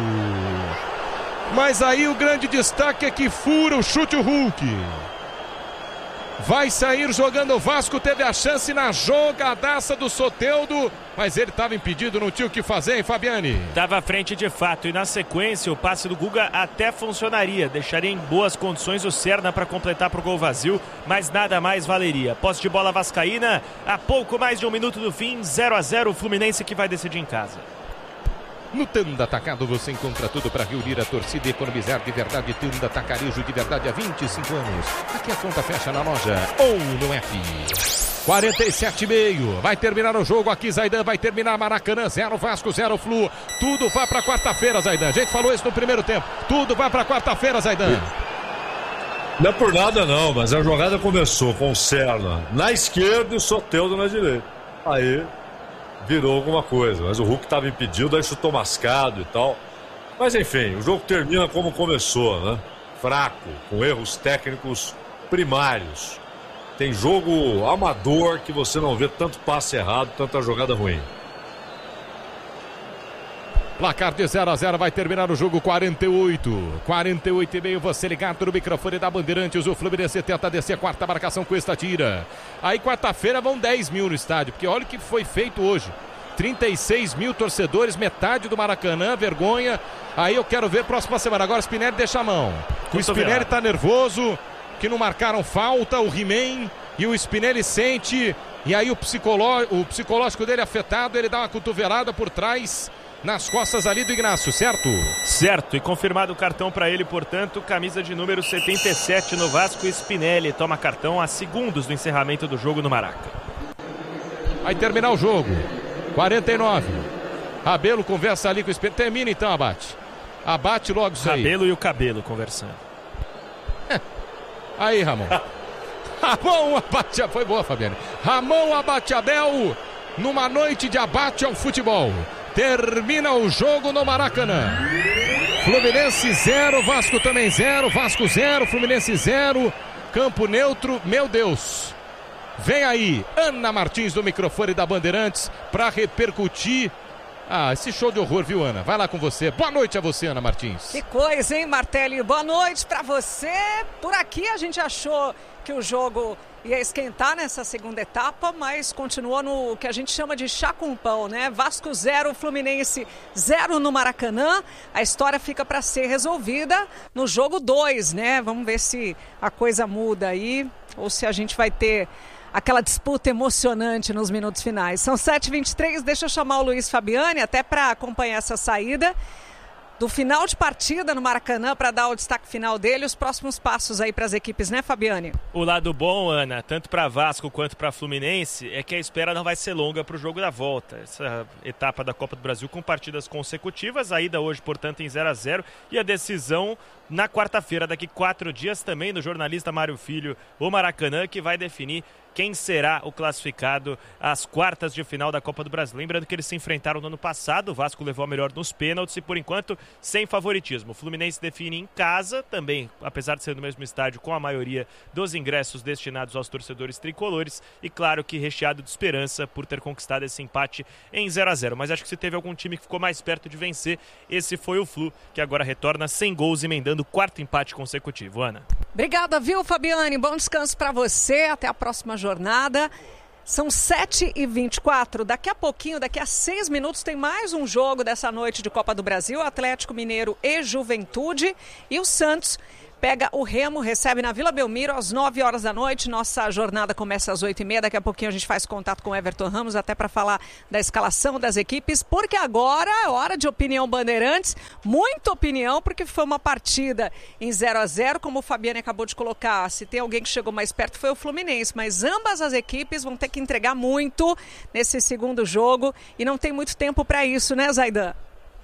A: Mas aí o grande destaque é que fura o chute o Hulk. Vai sair jogando o Vasco, teve a chance na jogadaça do Soteldo, mas ele estava impedido, não tinha o que fazer, hein, Fabiane?
C: Estava à frente de fato e na sequência o passe do Guga até funcionaria, deixaria em boas condições o Serna para completar para o gol vazio, mas nada mais valeria. Posse de bola vascaína, a pouco mais de um minuto do fim, zero a zero, o Fluminense que vai decidir em casa.
A: No Tanda Atacado você encontra tudo para reunir a torcida e economizar de verdade. Tanda Atacarejo de verdade há vinte e cinco anos. Aqui a conta fecha na loja ou no app. quarenta e sete e meio. Vai terminar o jogo aqui, Zaidan. Vai terminar Maracanã. Zero Vasco, zero Flu. Tudo vai para quarta-feira, Zaidan. A gente falou isso no primeiro tempo. Tudo vai para quarta-feira, Zaidan.
B: Não é por nada não, mas a jogada começou com o Serna na esquerda e o Soteldo na direita. Aí virou alguma coisa, mas o Hulk estava impedido, aí chutou mascado e tal. Mas enfim, o jogo termina como começou, né? Fraco, com erros técnicos primários. Tem jogo amador que você não vê tanto passe errado, tanta jogada ruim.
A: Placar de zero a zero, vai terminar o jogo quarenta e oito. quarenta e oito e meio, você ligado no microfone da Bandeirantes. O Fluminense tenta descer a quarta marcação com esta tira. Aí quarta-feira vão dez mil no estádio, porque olha o que foi feito hoje. trinta e seis mil torcedores, metade do Maracanã, vergonha. Aí eu quero ver próxima semana. Agora o Spinelli deixa a mão. O Spinelli tá nervoso, que não marcaram falta, o He-Man, e o Spinelli sente. E aí o, psicoló o psicológico dele afetado, ele dá uma cotovelada por trás nas costas ali do Ignacio, certo?
C: Certo, e confirmado o cartão para ele, portanto, camisa de número setenta e sete no Vasco, Spinelli toma cartão a segundos do encerramento do jogo no Maraca.
A: Vai terminar o jogo, quarenta e nove. Rabelo conversa ali com o Spinelli, termina então, Abate. Abate logo isso aí.
C: Rabelo e o Cabelo conversando.
A: Aí, Ramon. Ramon Abate, foi boa, Fabiane. Ramon Abate Abel, numa noite de abate ao futebol. Termina o jogo no Maracanã. Fluminense zero, Vasco também zero, Vasco zero, Fluminense zero, campo neutro, meu Deus. Vem aí, Ana Martins do microfone da Bandeirantes para repercutir. Ah, esse show de horror, viu, Ana? Vai lá com você. Boa noite a você, Ana Martins.
F: Que coisa, hein, Martelli? Boa noite para você. Por aqui a gente achou que o jogo ia esquentar nessa segunda etapa, mas continuou no que a gente chama de chá com pão, né? Vasco zero, Fluminense zero no Maracanã. A história fica para ser resolvida no jogo dois, né? Vamos ver se a coisa muda aí ou se a gente vai ter aquela disputa emocionante nos minutos finais. São sete e vinte e três, deixa eu chamar o Luiz Fabiani até para acompanhar essa saída do final de partida no Maracanã, para dar o destaque final dele, os próximos passos aí para as equipes, né, Fabiane?
C: O lado bom, Ana, tanto para Vasco quanto para Fluminense, é que a espera não vai ser longa para o jogo da volta. Essa etapa da Copa do Brasil com partidas consecutivas, a ida hoje, portanto, em zero a zero, e a decisão na quarta-feira, daqui quatro dias, também do jornalista Mário Filho, o Maracanã, que vai definir quem será o classificado às quartas de final da Copa do Brasil. Lembrando que eles se enfrentaram no ano passado, o Vasco levou a melhor nos pênaltis e por enquanto sem favoritismo. O Fluminense define em casa, também apesar de ser no mesmo estádio, com a maioria dos ingressos destinados aos torcedores tricolores e claro que recheado de esperança por ter conquistado esse empate em zero a zero. Mas acho que se teve algum time que ficou mais perto de vencer, esse foi o Flu, que agora retorna sem gols, emendando o quarto empate consecutivo. Ana.
F: Obrigada, viu, Fabiane? Bom descanso para você. Até a próxima jornada. São sete e vinte e quatro. Daqui a pouquinho, daqui a seis minutos, tem mais um jogo dessa noite de Copa do Brasil. Atlético Mineiro e Juventude. E o Santos pega o Remo, recebe na Vila Belmiro às nove horas da noite. Nossa jornada começa às oito e meia. Daqui a pouquinho a gente faz contato com o Everton Ramos, até para falar da escalação das equipes, porque agora é hora de opinião Bandeirantes. Muita opinião, porque foi uma partida em zero a zero, como o Fabiane acabou de colocar. Se tem alguém que chegou mais perto foi o Fluminense, mas ambas as equipes vão ter que entregar muito nesse segundo jogo e não tem muito tempo para isso, né, Zaidan?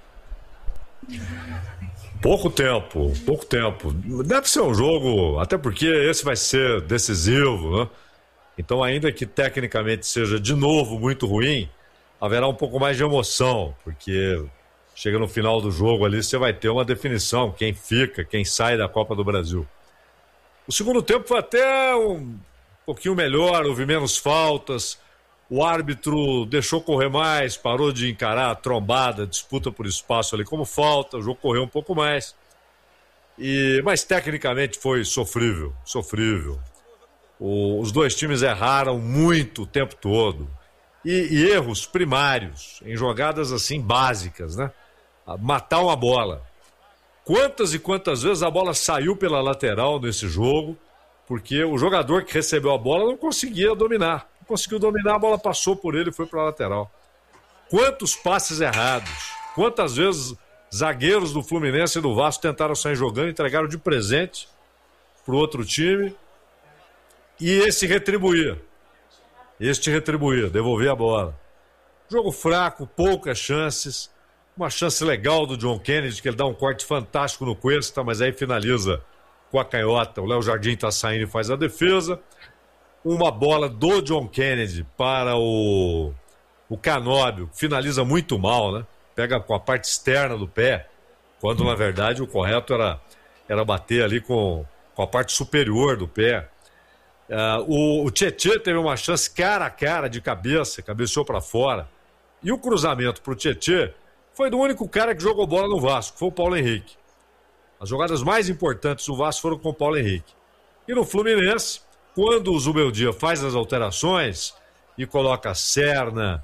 B: Pouco tempo, pouco tempo. Deve ser um jogo, até porque esse vai ser decisivo, né? Então, ainda que tecnicamente seja de novo muito ruim, haverá um pouco mais de emoção, porque chega no final do jogo ali, você vai ter uma definição, quem fica, quem sai da Copa do Brasil. O segundo tempo foi até um pouquinho melhor, houve menos faltas, o árbitro deixou correr mais, parou de encarar a trombada, disputa por espaço ali como falta, o jogo correu um pouco mais. E, mas tecnicamente foi sofrível, sofrível. O, os dois times erraram muito o tempo todo. E, e erros primários, em jogadas assim básicas, né? Matar uma bola. Quantas e quantas vezes a bola saiu pela lateral nesse jogo, porque o jogador que recebeu a bola não conseguia dominar. Conseguiu dominar, a bola passou por ele e foi para a lateral. Quantos passes errados, quantas vezes zagueiros do Fluminense e do Vasco tentaram sair jogando, entregaram de presente para o outro time e esse retribuía. Este retribuía, devolvia a bola. Jogo fraco, poucas chances, uma chance legal do John Kennedy, que ele dá um corte fantástico no Cuesta, mas aí finaliza com a canhota. O Léo Jardim está saindo e faz a defesa. Uma bola do John Kennedy para o, o Canóbio, finaliza muito mal, né? Pega com a parte externa do pé, quando na verdade o correto era, era bater ali com, com a parte superior do pé. Uh, o, o Tietê teve uma chance cara a cara de cabeça, cabeceou para fora. E o cruzamento para o Tietê foi do único cara que jogou bola no Vasco, foi o Paulo Henrique. As jogadas mais importantes do Vasco foram com o Paulo Henrique. E no Fluminense, quando o Zubeldia faz as alterações e coloca Serna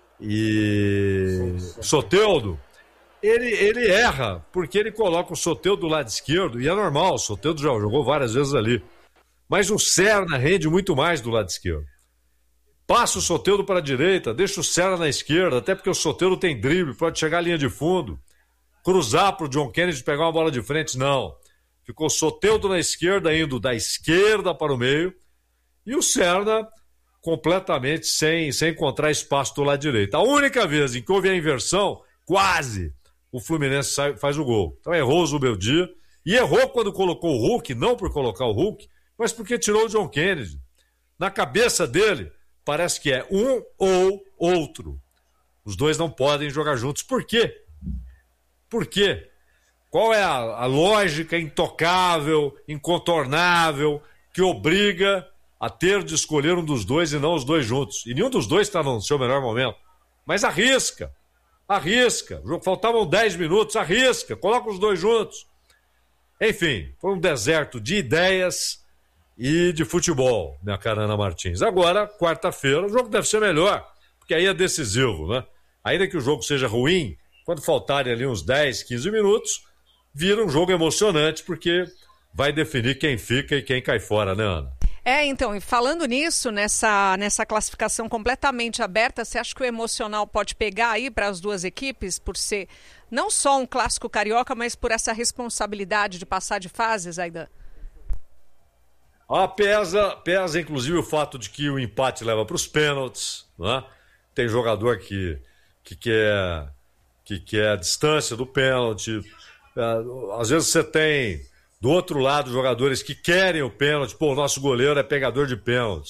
B: e Soteldo, ele, ele erra, porque ele coloca o Soteldo do lado esquerdo, e é normal, o Soteldo já jogou várias vezes ali. Mas o Serna rende muito mais do lado esquerdo. Passa o Soteldo para a direita, deixa o Serna na esquerda, até porque o Soteldo tem drible, pode chegar à linha de fundo. Cruzar para o John Kennedy pegar uma bola de frente, não. Ficou Soteldo na esquerda, indo da esquerda para o meio. E o Serna completamente sem, sem encontrar espaço do lado direito. A única vez em que houve a inversão, quase, o Fluminense sai, faz o gol. Então errou o Zubeldia. E errou quando colocou o Hulk, não por colocar o Hulk, mas porque tirou o John Kennedy. Na cabeça dele, parece que é um ou outro. Os dois não podem jogar juntos. Por quê? Por quê? Qual é a, a lógica intocável, incontornável, que obriga a ter de escolher um dos dois e não os dois juntos? E nenhum dos dois está no seu melhor momento. Mas arrisca, arrisca. Faltavam dez minutos, arrisca, coloca os dois juntos. Enfim, foi um deserto de ideias e de futebol, minha cara Ana Martins. Agora, quarta-feira, o jogo deve ser melhor, porque aí é decisivo, né? Ainda que o jogo seja ruim, quando faltarem ali uns dez, quinze minutos, vira um jogo emocionante, porque vai definir quem fica e quem cai fora, né, Ana?
F: É, então, e falando nisso, nessa, nessa classificação completamente aberta, você acha que o emocional pode pegar aí para as duas equipes, por ser não só um clássico carioca, mas por essa responsabilidade de passar de fases, Aidan?
B: Ah, pesa, pesa inclusive o fato de que o empate leva para os pênaltis, né? Tem jogador que, que, quer, que quer a distância do pênalti. Às vezes você tem, do outro lado, jogadores que querem o pênalti. Pô, o nosso goleiro é pegador de pênaltis.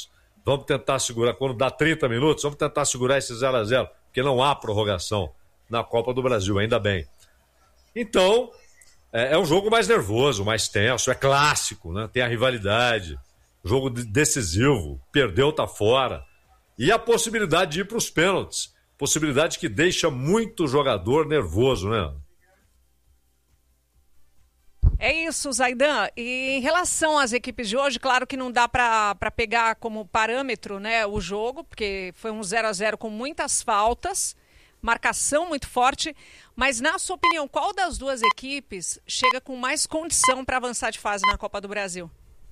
B: Vamos tentar segurar, quando dá trinta minutos, vamos tentar segurar esse zero a zero, porque não há prorrogação na Copa do Brasil, ainda bem. Então, é, é um jogo mais nervoso, mais tenso, é clássico, né? Tem a rivalidade, jogo decisivo, perdeu, tá fora. E a possibilidade de ir para os pênaltis, possibilidade que deixa muito jogador nervoso, né?
F: É isso, Zaidan. E em relação às equipes de hoje, claro que não dá para pegar como parâmetro, né, o jogo, porque foi um zero a zero com muitas faltas, marcação muito forte, mas na sua opinião, qual das duas equipes chega com mais condição para avançar de fase na Copa do Brasil?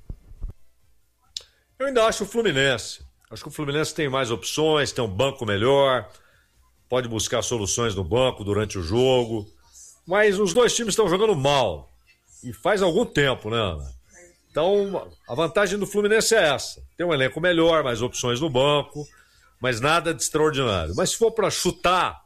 B: Eu ainda acho o Fluminense. Acho que o Fluminense tem mais opções, tem um banco melhor, pode buscar soluções no banco durante o jogo, mas os dois times estão jogando mal. E faz algum tempo, né, Ana? Então, a vantagem do Fluminense é essa. Tem um elenco melhor, mais opções no banco, mas nada de extraordinário. Mas se for para chutar,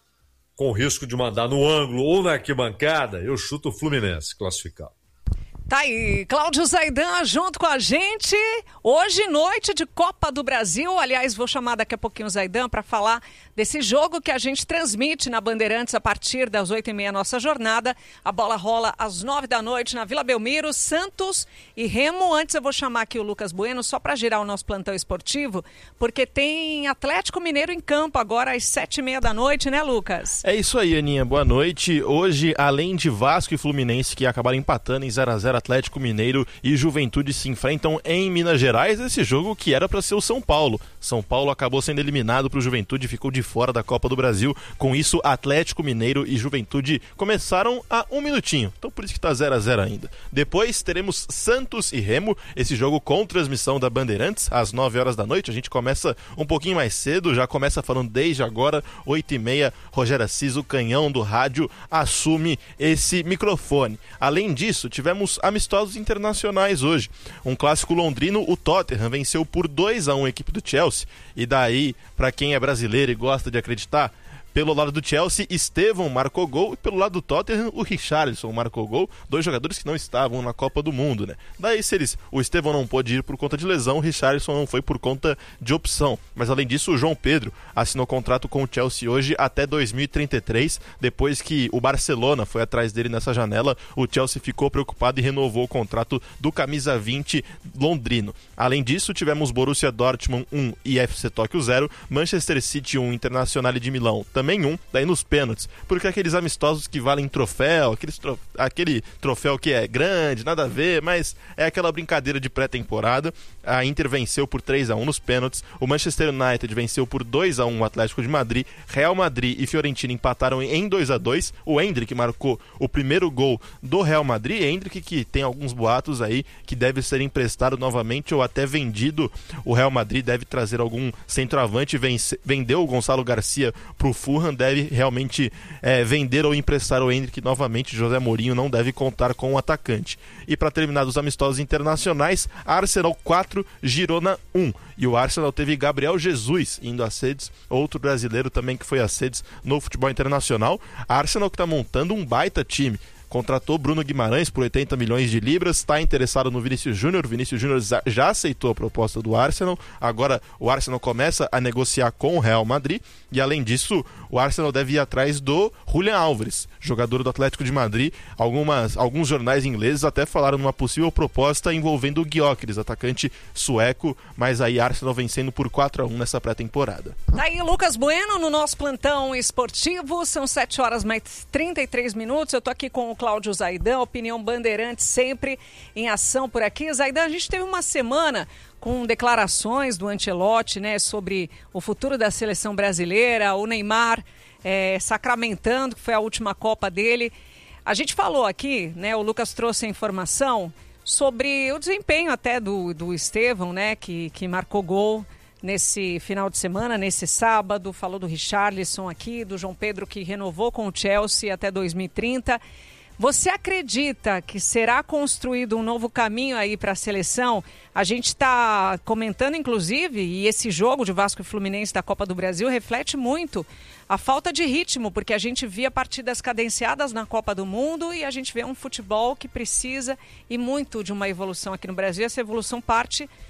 B: com o risco de mandar no ângulo ou na arquibancada, eu chuto o Fluminense classificado.
F: Tá aí, Cláudio Zaidan junto com a gente, hoje noite de Copa do Brasil, aliás vou chamar daqui a pouquinho o Zaidan para falar desse jogo que a gente transmite na Bandeirantes a partir das oito e meia nossa jornada, a bola rola às nove da noite na Vila Belmiro, Santos e Remo. Antes eu vou chamar aqui o Lucas Bueno só para girar o nosso plantão esportivo, porque tem Atlético Mineiro em campo agora às sete e meia da noite, né, Lucas?
E: É isso aí, Aninha, boa noite. Hoje, além de Vasco e Fluminense que acabaram empatando em zero a zero, Atlético Mineiro e Juventude se enfrentam em Minas Gerais, esse jogo que era para ser o São Paulo. São Paulo acabou sendo eliminado para o Juventude e ficou de fora da Copa do Brasil. Com isso, Atlético Mineiro e Juventude começaram a um minutinho. Então por isso que tá zero a zero ainda. Depois teremos Santos e Remo, esse jogo com transmissão da Bandeirantes, às nove horas da noite. A gente começa um pouquinho mais cedo, já começa falando desde agora, oito e meia, Rogério Assis, o canhão do rádio, assume esse microfone. Além disso, tivemos amistosos internacionais hoje. Um clássico londrino, o Tottenham venceu por dois a um a equipe do Chelsea. E daí, para quem é brasileiro e gosta de acreditar, pelo lado do Chelsea, Estevão marcou gol, e pelo lado do Tottenham, o Richarlison marcou gol, dois jogadores que não estavam na Copa do Mundo, né? Daí, se eles, o Estevão não pôde ir por conta de lesão, o Richarlison não foi por conta de opção. Mas além disso, o João Pedro assinou contrato com o Chelsea hoje até dois mil e trinta e três, depois que o Barcelona foi atrás dele nessa janela, o Chelsea ficou preocupado e renovou o contrato do camisa vinte londrino. Além disso, tivemos Borussia Dortmund um e F C Tóquio zero, Manchester City um, Internazionale de Milão também um, daí nos pênaltis, porque aqueles amistosos que valem troféu, aqueles trof... aquele troféu que é grande, nada a ver, mas é aquela brincadeira de pré-temporada. A Inter venceu por três a um nos pênaltis, o Manchester United venceu por dois a um o Atlético de Madrid, Real Madrid e Fiorentina empataram em dois a dois, o Endrick marcou o primeiro gol do Real Madrid, Endrick que tem alguns boatos aí que deve ser emprestado novamente ou até vendido. O Real Madrid deve trazer algum centroavante, vence... vendeu o Gonçalo Garcia pro Fulham, deve realmente é, vender ou emprestar o Endrick novamente. José Mourinho não deve contar com o atacante. E para terminar dos amistosos internacionais, Arsenal quatro, Girona um. E o Arsenal teve Gabriel Jesus indo a sedes, outro brasileiro também que foi a sedes no futebol internacional. Arsenal que está montando um baita time. Contratou Bruno Guimarães por oitenta milhões de libras, está interessado no Vinícius Júnior. Vinícius Júnior já aceitou a proposta do Arsenal, agora o Arsenal começa a negociar com o Real Madrid, e além disso, o Arsenal deve ir atrás do Julián Álvares, jogador do Atlético de Madrid. Algumas, alguns jornais ingleses até falaram numa possível proposta envolvendo o Gyökeres, atacante sueco, mas aí Arsenal vencendo por quatro a um nessa pré-temporada.
F: Tá aí Lucas Bueno no nosso plantão esportivo, são sete horas mais trinta e três minutos, eu tô aqui com o Cláudio Zaidan, Opinião Bandeirante sempre em ação por aqui. Zaidan, a gente teve uma semana com declarações do Ancelotti, né, sobre o futuro da seleção brasileira, o Neymar é, sacramentando, que foi a última Copa dele. A gente falou aqui, né, o Lucas trouxe a informação sobre o desempenho até do, do Estevão, né, que, que marcou gol nesse final de semana, nesse sábado. Falou do Richarlison aqui, do João Pedro que renovou com o Chelsea até dois mil e trinta. Você acredita que será construído um novo caminho aí para a seleção? A gente está comentando, inclusive, e esse jogo de Vasco e Fluminense da Copa do Brasil reflete muito a falta de ritmo, porque a gente via partidas cadenciadas na Copa do Mundo e a gente vê um futebol que precisa e muito de uma evolução aqui no Brasil. Essa evolução parte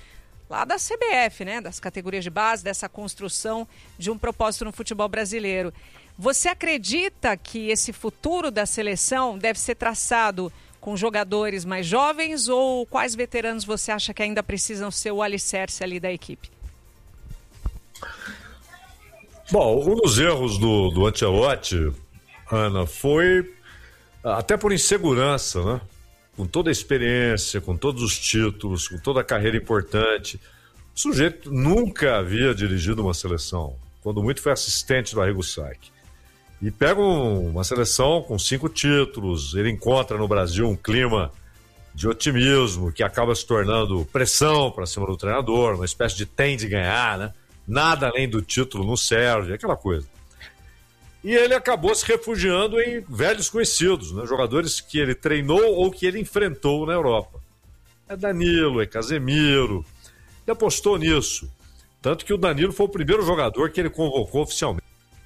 F: lá da C B F, né? Das categorias de base, dessa construção de um propósito no futebol brasileiro. Você acredita que esse futuro da seleção deve ser traçado com jogadores mais jovens ou quais veteranos você acha que ainda precisam ser o alicerce ali da equipe?
B: Bom, um dos erros do, do Ancelotti, Ana, foi até por insegurança, né? Com toda a experiência, com todos os títulos, com toda a carreira importante. O sujeito nunca havia dirigido uma seleção. Quando muito foi assistente do Arrigo Sacchi. E pega um, uma seleção com cinco títulos, ele encontra no Brasil um clima de otimismo que acaba se tornando pressão para cima do treinador, uma espécie de tem de ganhar, né? Nada além do título não serve, aquela coisa. E ele acabou se refugiando em velhos conhecidos, né? Jogadores que ele treinou ou que ele enfrentou na Europa. É Danilo, é Casemiro. Ele apostou nisso. Tanto que o Danilo foi o primeiro jogador que ele convocou oficialmente.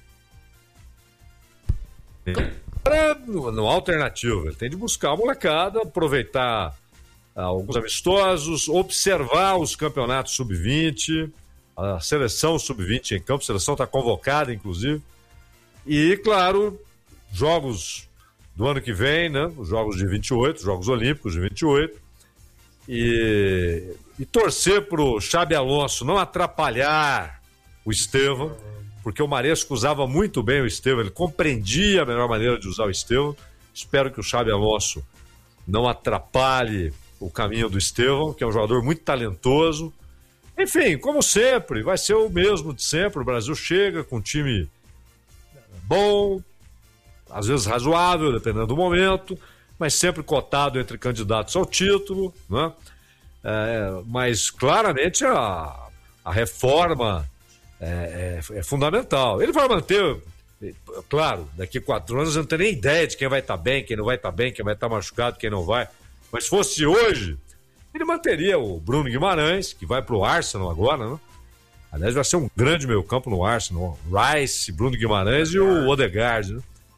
B: Era no alternativo. Ele tem de buscar a molecada, aproveitar alguns amistosos, observar os campeonatos sub vinte, a seleção sub vinte em campo, a seleção está convocada, inclusive. E, claro, jogos do ano que vem, né? Os jogos de vinte e oito, Jogos Olímpicos de vinte e oito. E, e torcer para o Xabi Alonso não atrapalhar o Estevão, porque o Maresco usava muito bem o Estevão, ele compreendia a melhor maneira de usar o Estevão. Espero que o Xabi Alonso não atrapalhe o caminho do Estevão, que é um jogador muito talentoso. Enfim, como sempre, vai ser o mesmo de sempre. O Brasil chega com um time bom, às vezes razoável, dependendo do momento, mas sempre cotado entre candidatos ao título, né? É, mas claramente a, a reforma é, é, é fundamental. Ele vai manter, claro, daqui a quatro anos eu não tenho nem ideia de quem vai estar bem, quem não vai estar bem, quem vai estar machucado, quem não vai. Mas se fosse hoje, ele manteria o Bruno Guimarães, que vai para o Arsenal agora, né? Aliás, vai ser um grande meio-campo no Arsenal. Rice, Bruno Guimarães e o Odegaard, né?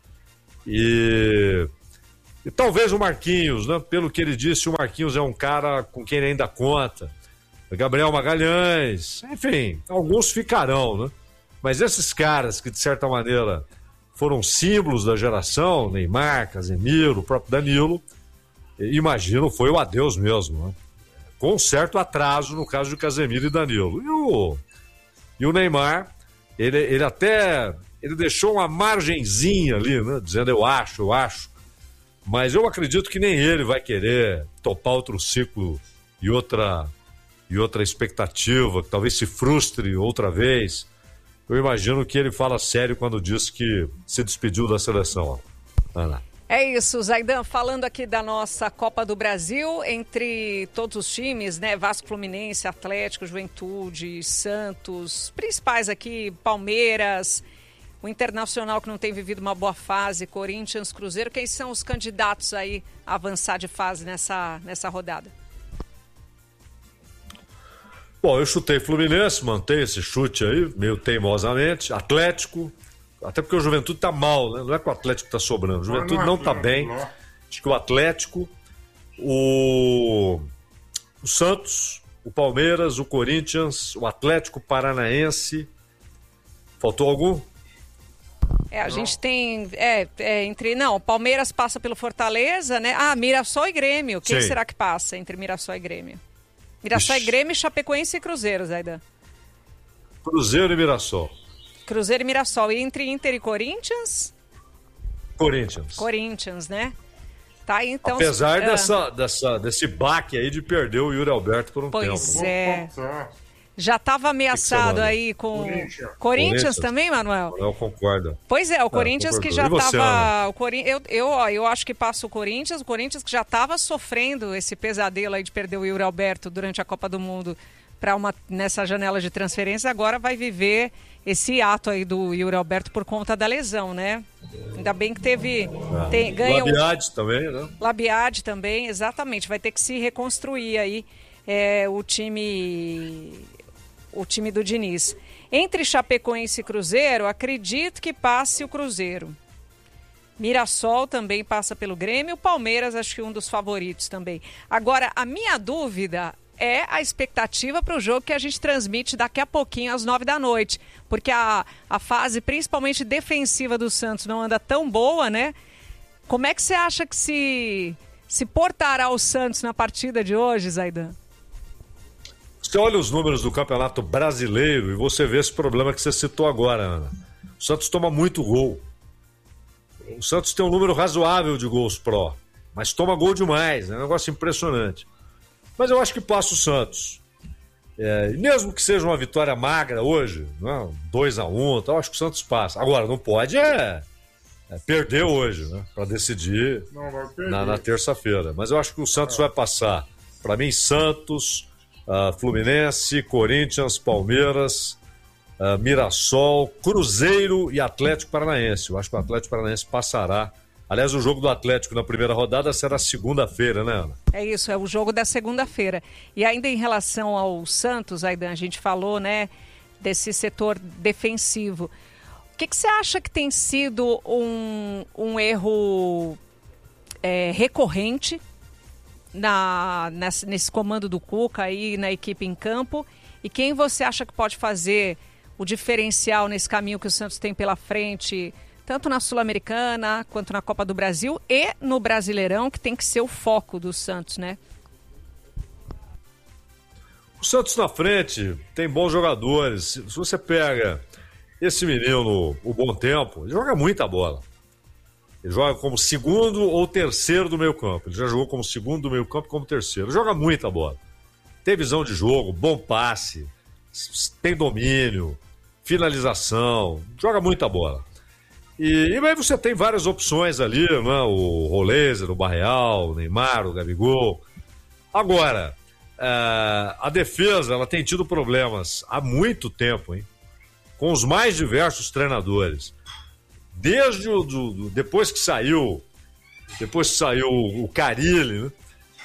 B: E... e talvez o Marquinhos, né? Pelo que ele disse, o Marquinhos é um cara com quem ele ainda conta. Gabriel Magalhães, enfim, alguns ficarão, né? Mas esses caras que, de certa maneira, foram símbolos da geração, Neymar, Casemiro, o próprio Danilo, imagino, foi o adeus mesmo, né? Com um certo atraso no caso de Casemiro e Danilo. E o, e o Neymar, ele, ele até ele deixou uma margenzinha ali, né? Dizendo eu acho, eu acho. Mas eu acredito que nem ele vai querer topar outro ciclo e outra, e outra expectativa, que talvez se frustre outra vez. Eu imagino que ele fala sério quando diz que se despediu da seleção. Ana.
F: É isso, Zaidan, falando aqui da nossa Copa do Brasil, entre todos os times, né, Vasco, Fluminense, Atlético, Juventude, Santos, principais aqui, Palmeiras, o Internacional que não tem vivido uma boa fase, Corinthians, Cruzeiro, quem são os candidatos aí a avançar de fase nessa, nessa rodada?
B: Bom, eu chutei Fluminense, mantei esse chute aí, meio teimosamente, Atlético... Até porque o Juventude tá mal, né? Não é que o Atlético tá sobrando. O Juventude não tá bem. Acho que o Atlético, o, o Santos, o Palmeiras, o Corinthians, o Atlético Paranaense. Faltou algum?
F: É, a não. gente tem... É, é, entre... Não, o Palmeiras passa pelo Fortaleza, né? Ah, Mirassol e Grêmio. Quem Sim. será que passa entre Mirassol e Grêmio? Mirassol Ixi. e Grêmio, Chapecoense e Cruzeiro, Zaidan.
B: Cruzeiro e Mirassol.
F: Cruzeiro e Mirassol. E entre Inter e Corinthians?
B: Corinthians.
F: Corinthians, né? Tá, então...
B: Apesar
F: uh...
B: dessa, dessa, desse baque aí de perder o Yuri Alberto por um
F: pois
B: tempo.
F: Pois é. Já estava ameaçado aí com... Corinthians, Corinthians também, Manuel?
B: Manuel concorda.
F: Pois é, o Corinthians é, que já estava... Cori... Eu, eu, ó, eu acho que passa o Corinthians, o Corinthians que já estava sofrendo esse pesadelo aí de perder o Yuri Alberto durante a Copa do Mundo para uma nessa janela de transferência, agora vai viver esse ato aí do Yuri Alberto por conta da lesão, né? Ainda bem que teve... Ah, tem, ganha
B: Labiade um... também, né?
F: Labiade também, exatamente. Vai ter que se reconstruir aí é, o time o time do Diniz. Entre Chapecoense e Cruzeiro, acredito que passe o Cruzeiro. Mirassol também passa pelo Grêmio. O Palmeiras, acho que um dos favoritos também. Agora, a minha dúvida é a expectativa para o jogo que a gente transmite daqui a pouquinho, às nove da noite. Porque a, a fase, principalmente defensiva do Santos, não anda tão boa, né? Como é que você acha que se, se portará o Santos na partida de hoje, Zaidan?
B: Você olha os números do Campeonato Brasileiro e você vê esse problema que você citou agora, Ana. O Santos toma muito gol. O Santos tem um número razoável de gols pró, mas toma gol demais, é um negócio impressionante. Mas eu acho que passa o Santos. É, mesmo que seja uma vitória magra hoje, dois a um, então, eu acho que o Santos passa. Agora, não pode é, é perder hoje, né, para decidir na, na terça-feira. Mas eu acho que o Santos vai passar. Para mim, Santos, uh, Fluminense, Corinthians, Palmeiras, uh, Mirassol, Cruzeiro e Atlético Paranaense. Eu acho que o Atlético Paranaense passará. Aliás, o jogo do Atlético na primeira rodada será segunda-feira, né, Ana?
F: É isso, é o jogo da segunda-feira. E ainda em relação ao Santos, Aidan, a gente falou, né, desse setor defensivo. O que, que você acha que tem sido um, um erro é, recorrente na, nesse, nesse comando do Cuca aí na equipe em campo? E quem você acha que pode fazer o diferencial nesse caminho que o Santos tem pela frente, tanto na Sul-Americana quanto na Copa do Brasil e no Brasileirão, que tem que ser o foco do Santos, né?
B: O Santos na frente tem bons jogadores. Se você pega esse menino, o Bom Tempo, ele joga muita bola. Ele joga como segundo ou terceiro do meio campo. Ele já jogou como segundo do meio campo e como terceiro. Ele joga muita bola. Tem visão de jogo, bom passe, tem domínio, finalização, joga muita bola. E, e aí você tem várias opções ali, né? O Rolézer, o Barreal, o Neymar, o Gabigol. Agora, é, a defesa ela tem tido problemas há muito tempo, hein? Com os mais diversos treinadores. Desde o do, do, depois que saiu, depois que saiu o Carille, né?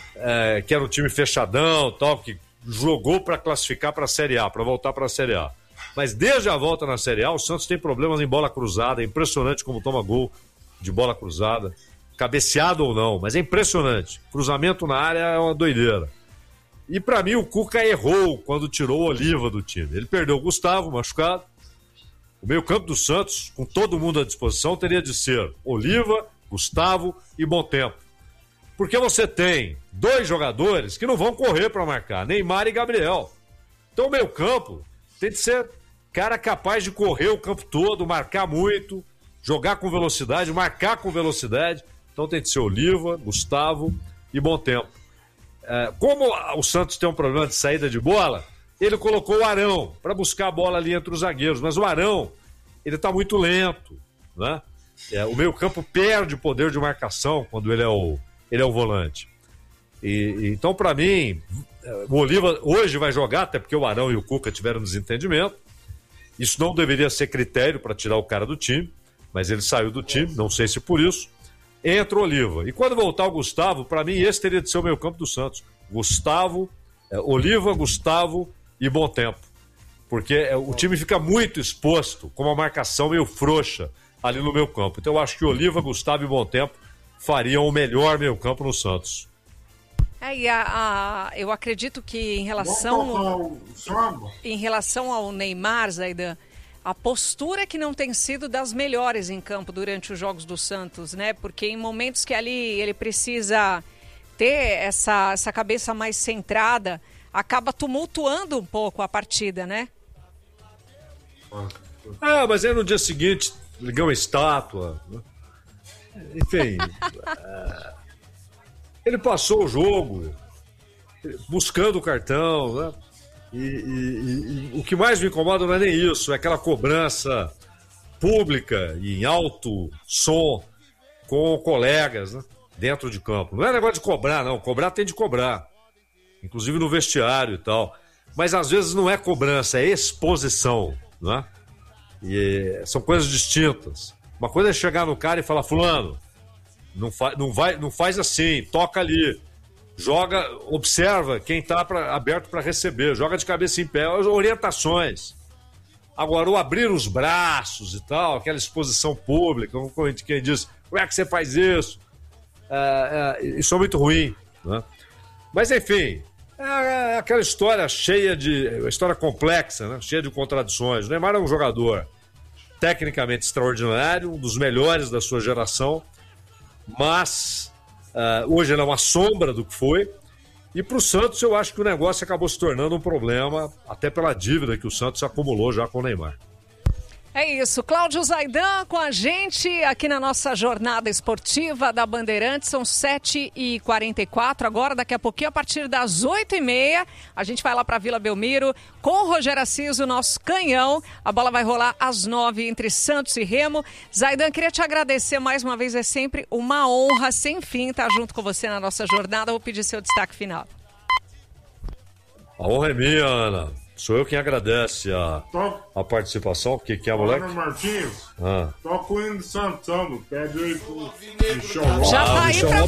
B: É, que era um time fechadão, tal, que jogou para classificar para a Série A, para voltar para a Série A. Mas desde a volta na Série A, o Santos tem problemas em bola cruzada. É impressionante como toma gol de bola cruzada. Cabeceado ou não, mas é impressionante. Cruzamento na área é uma doideira. E para mim o Cuca errou quando tirou o Oliva do time. Ele perdeu o Gustavo, machucado. O meio-campo do Santos, com todo mundo à disposição, teria de ser Oliva, Gustavo e Bom Tempo. Porque você tem dois jogadores que não vão correr para marcar, Neymar e Gabriel. Então o meio-campo tem de ser cara capaz de correr o campo todo, marcar muito, jogar com velocidade, marcar com velocidade. Então tem de ser Oliva, Gustavo e Bom Tempo. É, como o Santos tem um problema de saída de bola, ele colocou o Arão para buscar a bola ali entre os zagueiros. Mas o Arão, ele está muito lento, né? É, o meio-campo perde poder de marcação quando ele é o, ele é o volante. E, e, então, para mim, o Oliva hoje vai jogar, até porque o Arão e o Cuca tiveram desentendimento. Isso não deveria ser critério para tirar o cara do time, mas ele saiu do time, não sei se por isso. Entra o Oliva. E quando voltar o Gustavo, para mim, esse teria de ser o meio campo do Santos. Gustavo, é, Oliva, Gustavo e Bom Tempo. Porque é, o time fica muito exposto com uma marcação meio frouxa ali no meio campo. Então eu acho que Oliva, Gustavo e Bom Tempo fariam o melhor meio campo no Santos.
F: É, e a, a, eu acredito que em relação, em relação ao Neymar, Zaidan, a postura que não tem sido das melhores em campo durante os jogos do Santos, né? Porque em momentos que ali ele precisa ter essa, essa cabeça mais centrada, acaba tumultuando um pouco a partida, né?
B: Ah, mas aí no dia seguinte ligou uma estátua, né? Enfim... é... Ele passou o jogo buscando o cartão, né? E, e, e, e o que mais me incomoda não é nem isso, é aquela cobrança pública e em alto som com colegas, né? Dentro de campo. Não é negócio de cobrar, não. Cobrar tem de cobrar. Inclusive no vestiário e tal. Mas às vezes não é cobrança, é exposição, né? E são coisas distintas. Uma coisa é chegar no cara e falar, fulano, Não, fa não, vai, não faz assim, toca ali, joga, observa quem está aberto para receber, joga de cabeça em pé, orientações. Agora, o abrir os braços e tal, aquela exposição pública, como quem diz, como é que você faz isso? É, é, isso é muito ruim, né? Mas, enfim, É aquela história cheia de... história complexa, né? Cheia de contradições. O Neymar é um jogador tecnicamente extraordinário, um dos melhores da sua geração, mas uh, hoje ele é uma sombra do que foi. E para o Santos eu acho que o negócio acabou se tornando um problema, até pela dívida que o Santos acumulou já com o Neymar.
F: É isso, Cláudio Zaidan com a gente aqui na nossa jornada esportiva da Bandeirantes, são sete e quarenta e quatro, agora daqui a pouquinho, a partir das oito e meia, a gente vai lá para Vila Belmiro com o Rogério Assis, o nosso canhão, a bola vai rolar às nove entre Santos e Remo. Zaidan, queria te agradecer mais uma vez, é sempre uma honra sem fim estar junto com você na nossa jornada, vou pedir seu destaque final.
B: A honra é minha, Ana. Sou eu quem agradece a, a participação. O que, que é, moleque?
D: Ana Martins,
B: Ah.
D: toca o hino de Santana, pede aí pro Michel
F: Já
B: Ah,
F: tá aí
B: Michel
F: pra
B: Lopes